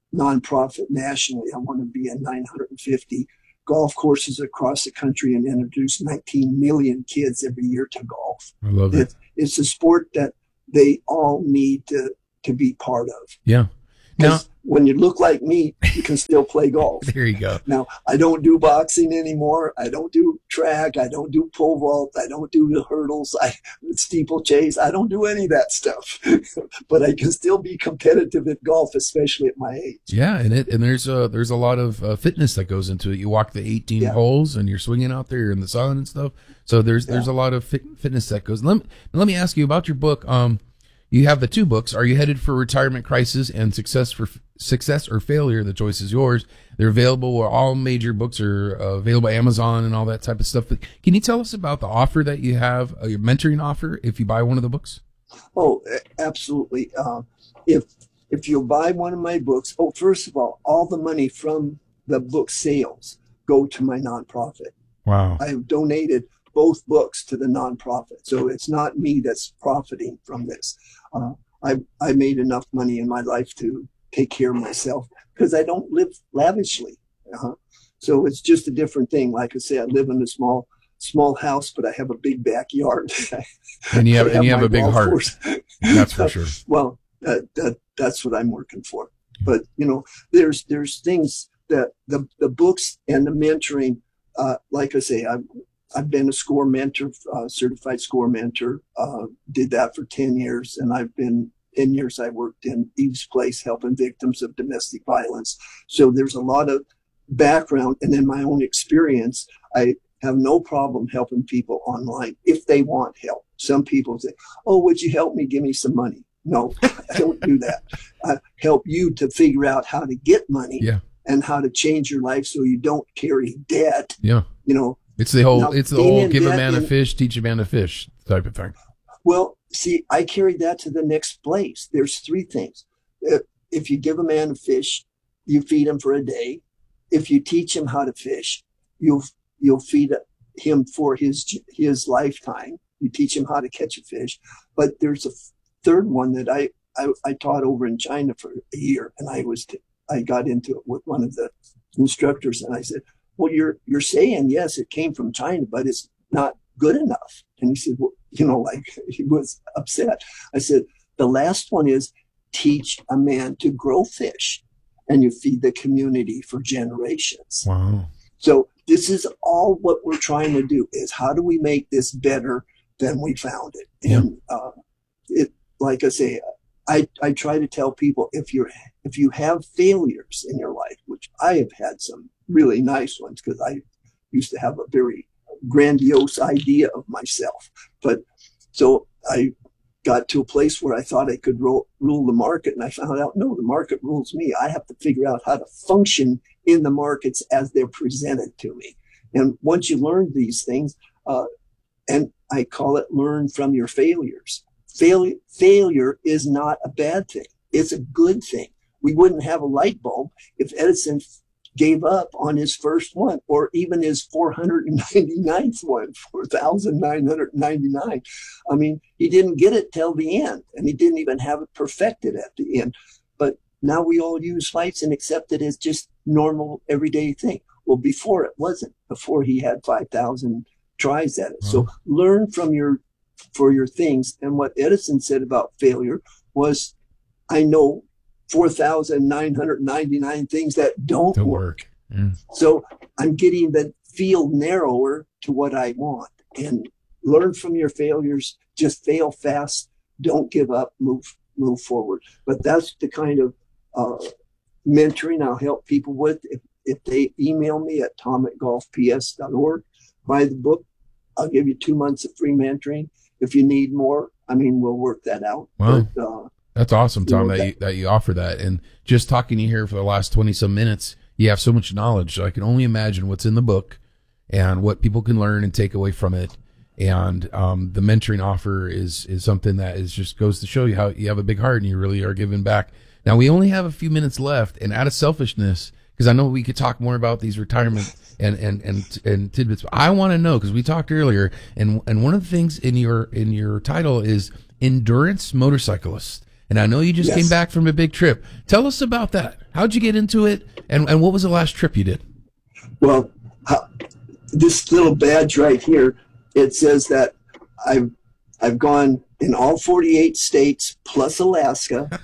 Speaker 14: nonprofit nationally. I want to be in nine hundred fifty golf courses across the country and introduce nineteen million kids every year to golf.
Speaker 13: I love it.
Speaker 14: it. It's a sport that they all need to, to be part of.
Speaker 13: Yeah. Now,
Speaker 14: when you look like me, you can still play golf.
Speaker 13: There you go.
Speaker 14: Now, I don't do boxing anymore. I don't do track. I don't do pole vault. I don't do the hurdles. I steeplechase. I don't do any of that stuff. But I can still be competitive at golf, especially at my age.
Speaker 13: Yeah, and it and there's a there's a lot of uh, fitness that goes into it. You walk the eighteen
Speaker 14: Yeah.
Speaker 13: holes, and you're swinging out there in the sun and stuff. So there's there's a lot of fit, fitness that goes. Let me, let me ask you about your book. Um, you have the two books. Are you headed for retirement crisis and success for success or failure? The choice is yours. They're available where all major books are uh, available, Amazon and all that type of stuff. But can you tell us about the offer that you have, uh, your mentoring offer, if you buy one of the books?
Speaker 14: Oh, a- absolutely. Uh, if if you'll buy one of my books, oh, first of all, all the money from the book sales go to my nonprofit.
Speaker 13: Wow.
Speaker 14: I've donated both books to the nonprofit, so it's not me that's profiting from this. Uh, I I made enough money in my life to take care of myself because I don't live lavishly. Uh-huh. So it's just a different thing. Like I say, I live in a small small house, but I have a big backyard.
Speaker 13: And you have,
Speaker 14: I
Speaker 13: and you have
Speaker 14: my
Speaker 13: a big
Speaker 14: golf
Speaker 13: heart.
Speaker 14: course.
Speaker 13: That's for sure.
Speaker 14: Well, that, that that's what I'm working for. But you know, there's there's things that the the books and the mentoring. Uh, like I say, I've I've been a score mentor, uh, certified score mentor. Uh, did that for ten years, and I've been ten years. I worked in Eve's Place, helping victims of domestic violence. So there's a lot of background, and in my own experience, I have no problem helping people online if they want help. Some people say, "Oh, would you help me? Give me some money." No, I don't do that. I help you to figure out how to get money
Speaker 13: Yeah.
Speaker 14: and how to change your life so you don't carry debt.
Speaker 13: Yeah.
Speaker 14: You know,
Speaker 13: It's the whole,
Speaker 14: Now,
Speaker 13: it's the
Speaker 14: being
Speaker 13: whole
Speaker 14: in
Speaker 13: give a
Speaker 14: debt
Speaker 13: man a
Speaker 14: in-
Speaker 13: fish, teach a man to fish type of thing.
Speaker 14: well, see, I carried that to the next place. There's three things. If, if you give a man a fish, you feed him for a day. If you teach him how to fish, you'll you'll feed him for his his lifetime. You teach him how to catch a fish. But there's a third one that I, I, I taught over in China for a year, and I was t- I got into it with one of the instructors, and I said, "Well, you're you're saying yes, it came from China, but it's not good enough." And he said, "Well, you know, like he was upset." I said, "The last one is teach a man to grow fish, and you feed the community for generations."
Speaker 13: Wow.
Speaker 14: So this is all what we're trying to do: is how do we make this better than we found it?
Speaker 13: Yeah.
Speaker 14: And uh, it, like I say, I I try to tell people if you're if you have failures in your life, which I have had some really nice ones because I used to have a very grandiose idea of myself. But so I got to a place where I thought I could ro- rule the market, and I found out, no, the market rules me. I have to figure out how to function in the markets as they're presented to me. And once you learn these things, uh, and I call it learn from your failures. Fail- failure is not a bad thing. It's a good thing. We wouldn't have a light bulb if Edison gave up on his first one, or even his four hundred ninety-ninth one, four thousand nine hundred ninety-nine. I mean, he didn't get it till the end, and he didn't even have it perfected at the end. But now we all use lights and accept it as just normal, everyday thing. Well, before it wasn't. Before he had five thousand tries at it.
Speaker 13: Wow.
Speaker 14: So learn from your, for your things. And what Edison said about failure was, I know four thousand nine hundred ninety-nine things that don't
Speaker 13: To
Speaker 14: work.
Speaker 13: work. Yeah.
Speaker 14: So I'm getting the field narrower to what I want, and learn from your failures. Just fail fast. Don't give up. Move, move forward. But that's the kind of uh, mentoring I'll help people with. If, if they email me at tom at golf p s dot org, buy the book, I'll give you two months of free mentoring. If you need more, I mean, we'll work that out.
Speaker 13: Wow.
Speaker 14: But, uh,
Speaker 13: That's awesome, Tom,
Speaker 14: You know,
Speaker 13: that you, that you offer that. And just talking to you here for the last twenty some minutes, you have so much knowledge. I can only imagine what's in the book and what people can learn and take away from it. And um, the mentoring offer is is something that is just goes to show you how you have a big heart and you really are giving back. Now, we only have a few minutes left, and out of selfishness, because I know we could talk more about these retirement and and and, and tidbits, but I want to know, because we talked earlier, and and one of the things in your in your title is endurance motorcyclist. And I know you just
Speaker 14: Yes.
Speaker 13: came back from a big trip. Tell us about that. How'd you get into it? And, and what was the last trip you did?
Speaker 14: Well, how, this little badge right here, it says that I've I've gone in all forty-eight states plus Alaska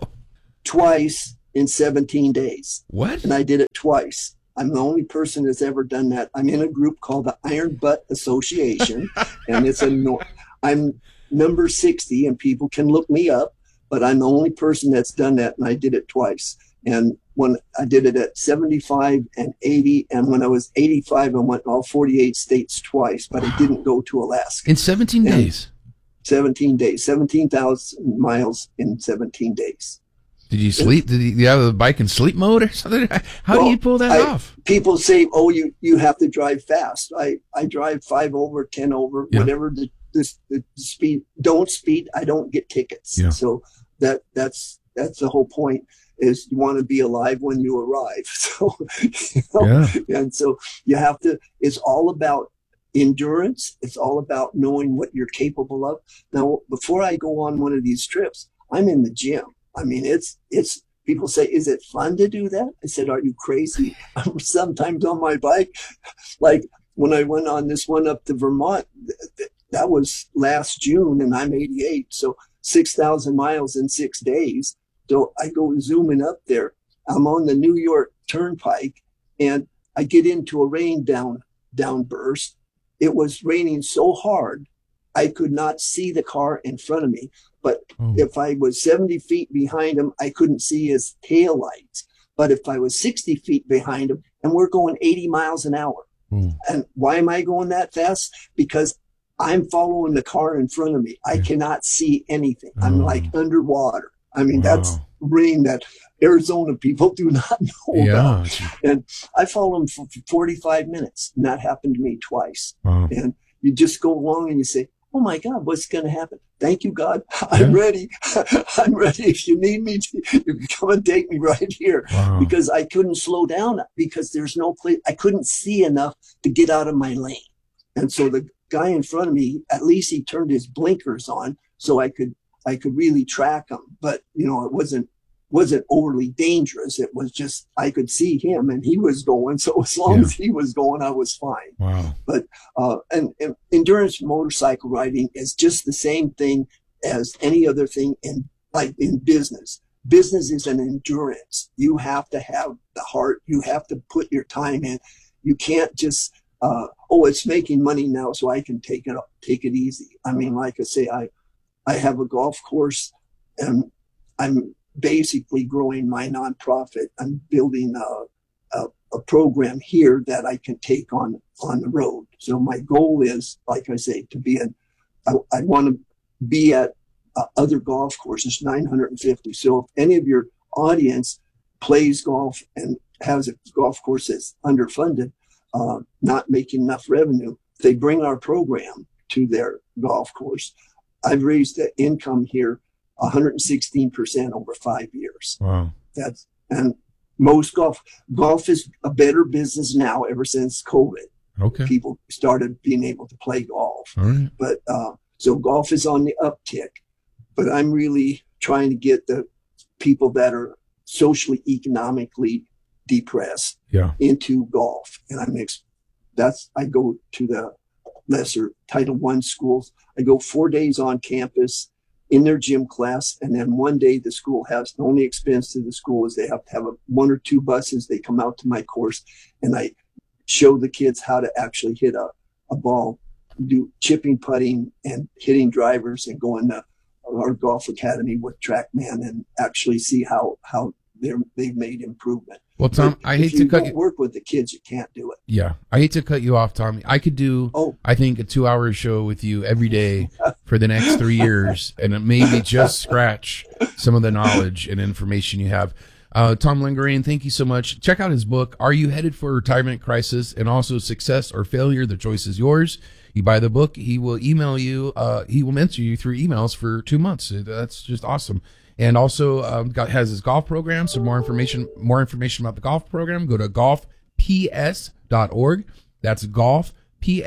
Speaker 14: twice in seventeen days.
Speaker 13: What?
Speaker 14: And I did it twice. I'm the only person that's ever done that. I'm in a group called the Iron Butt Association, and it's a no, I'm number sixty, and people can look me up, but I'm the only person that's done that, and I did it twice. And when I did it at seventy-five and eighty, and when I was eighty-five, I went all forty-eight states twice, but I didn't go to Alaska.
Speaker 13: In seventeen
Speaker 14: And
Speaker 13: days?
Speaker 14: seventeen days, seventeen thousand miles in seventeen days.
Speaker 13: Did you sleep? Did you have the bike in sleep mode or something? How do
Speaker 14: Well,
Speaker 13: you pull that
Speaker 14: I-
Speaker 13: off?
Speaker 14: People say, "Oh, you you have to drive fast." I I drive five over, ten over,
Speaker 13: Yeah.
Speaker 14: whatever the, the the speed. Don't speed. I don't get tickets.
Speaker 13: Yeah.
Speaker 14: So that that's that's the whole point. Is you want to be alive when you arrive. So you know,
Speaker 13: Yeah.
Speaker 14: and so you have to. It's all about endurance. It's all about knowing what you're capable of. Now, before I go on one of these trips, I'm in the gym. I mean, it's it's. People say, "Is it fun to do that?" I said, "Are you crazy?" I'm sometimes on my bike, like when I went on this one up to Vermont. th- th- That was last June, and I'm eighty-eight, so six thousand miles in six days. So I go zooming up there. I'm on the New York Turnpike, and I get into a rain down downburst. It was raining so hard, I could not see the car in front of me. But
Speaker 13: Oh.
Speaker 14: if I was seventy feet behind him, I couldn't see his tail lights. But if I was sixty feet behind him, and we're going eighty miles an hour,
Speaker 13: Hmm.
Speaker 14: and why am I going that fast? Because I'm following the car in front of me. I cannot see anything. I'm
Speaker 13: Oh.
Speaker 14: like underwater. I mean,
Speaker 13: Wow.
Speaker 14: that's rain that Arizona people do not know
Speaker 13: Yeah.
Speaker 14: about. And I followed him for forty-five minutes, and that happened to me twice.
Speaker 13: Wow.
Speaker 14: And you just go along and you say, "Oh my God, what's going to happen? Thank you, God. I'm
Speaker 13: Yeah.
Speaker 14: ready. I'm ready. If you need me, to, you can come and take me right here."
Speaker 13: Wow.
Speaker 14: Because I couldn't slow down because there's no place. I couldn't see enough to get out of my lane. And so the guy in front of me, at least he turned his blinkers on so I could, I could really track him. But, you know, it wasn't, wasn't overly dangerous. It was just, I could see him and he was going. So as long
Speaker 13: Yeah.
Speaker 14: as he was going, I was fine.
Speaker 13: Wow.
Speaker 14: But uh, and, and endurance motorcycle riding is just the same thing as any other thing in like in business. Business is an endurance. You have to have the heart. You have to put your time in. You can't just uh, oh, it's making money now, so I can take it take it easy. I mean, like I say, I I have a golf course, and I'm basically growing my nonprofit. I'm building a, a a program here that I can take on on the road. So my goal is, like I say, to be an I, I want to be at uh, other golf courses, nine hundred fifty. So if any of your audience plays golf and has a golf course that's underfunded, uh, not making enough revenue, they bring our program to their golf course. I've raised the income here one hundred sixteen percent over five years.
Speaker 13: Wow.
Speaker 14: That's and most golf golf is a better business now ever since COVID.
Speaker 13: Okay.
Speaker 14: People started being able to play golf.
Speaker 13: All right.
Speaker 14: But uh, so golf is on the uptick. But I'm really trying to get the people that are socially, economically depressed
Speaker 13: Yeah.
Speaker 14: into golf. And I mix that's I go to the lesser Title One schools. I go four days on campus in their gym class, and then one day the school has the only expense to the school is they have to have a, one or two buses. They come out to my course, and I show the kids how to actually hit a, a ball, do chipping, putting, and hitting drivers, and go in the, our golf academy with TrackMan and actually see how how they're they've made improvement.
Speaker 13: Well, Tom,
Speaker 14: But
Speaker 13: I
Speaker 14: if
Speaker 13: hate to
Speaker 14: you
Speaker 13: cut
Speaker 14: don't
Speaker 13: you.
Speaker 14: work with the kids, you can't do it.
Speaker 13: Yeah, I hate to cut you off, Tom. I could do,
Speaker 14: Oh.
Speaker 13: I think, a two-hour show with you every day for the next three years, and it maybe just scratch some of the knowledge and information you have. Uh, Tom Lingering, thank you so much. Check out his book, Are You Headed for a Retirement Crisis? And also Success or Failure, The Choice is Yours. You buy the book, he will email you, uh, he will mentor you through emails for two months. That's just awesome. And also um, got, has his golf program. So more information, more information about the golf program, go to golf p s dot org. That's golf p s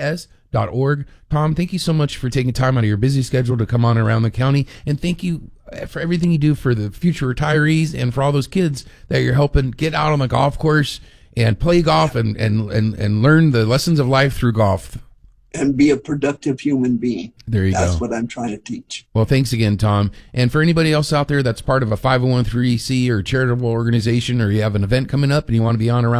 Speaker 13: dot org. Tom, thank you so much for taking time out of your busy schedule to come on Around the County, and thank you for everything you do for the future retirees and for all those kids that you're helping get out on the golf course and play golf and, and, and, and learn the lessons of life through golf.
Speaker 14: And be a productive human being.
Speaker 13: There you
Speaker 14: That's
Speaker 13: go.
Speaker 14: That's what I'm trying to teach.
Speaker 13: Well, thanks again, Tom. And for anybody else out there that's part of a five oh one c or charitable organization, or you have an event coming up and you want to be on Around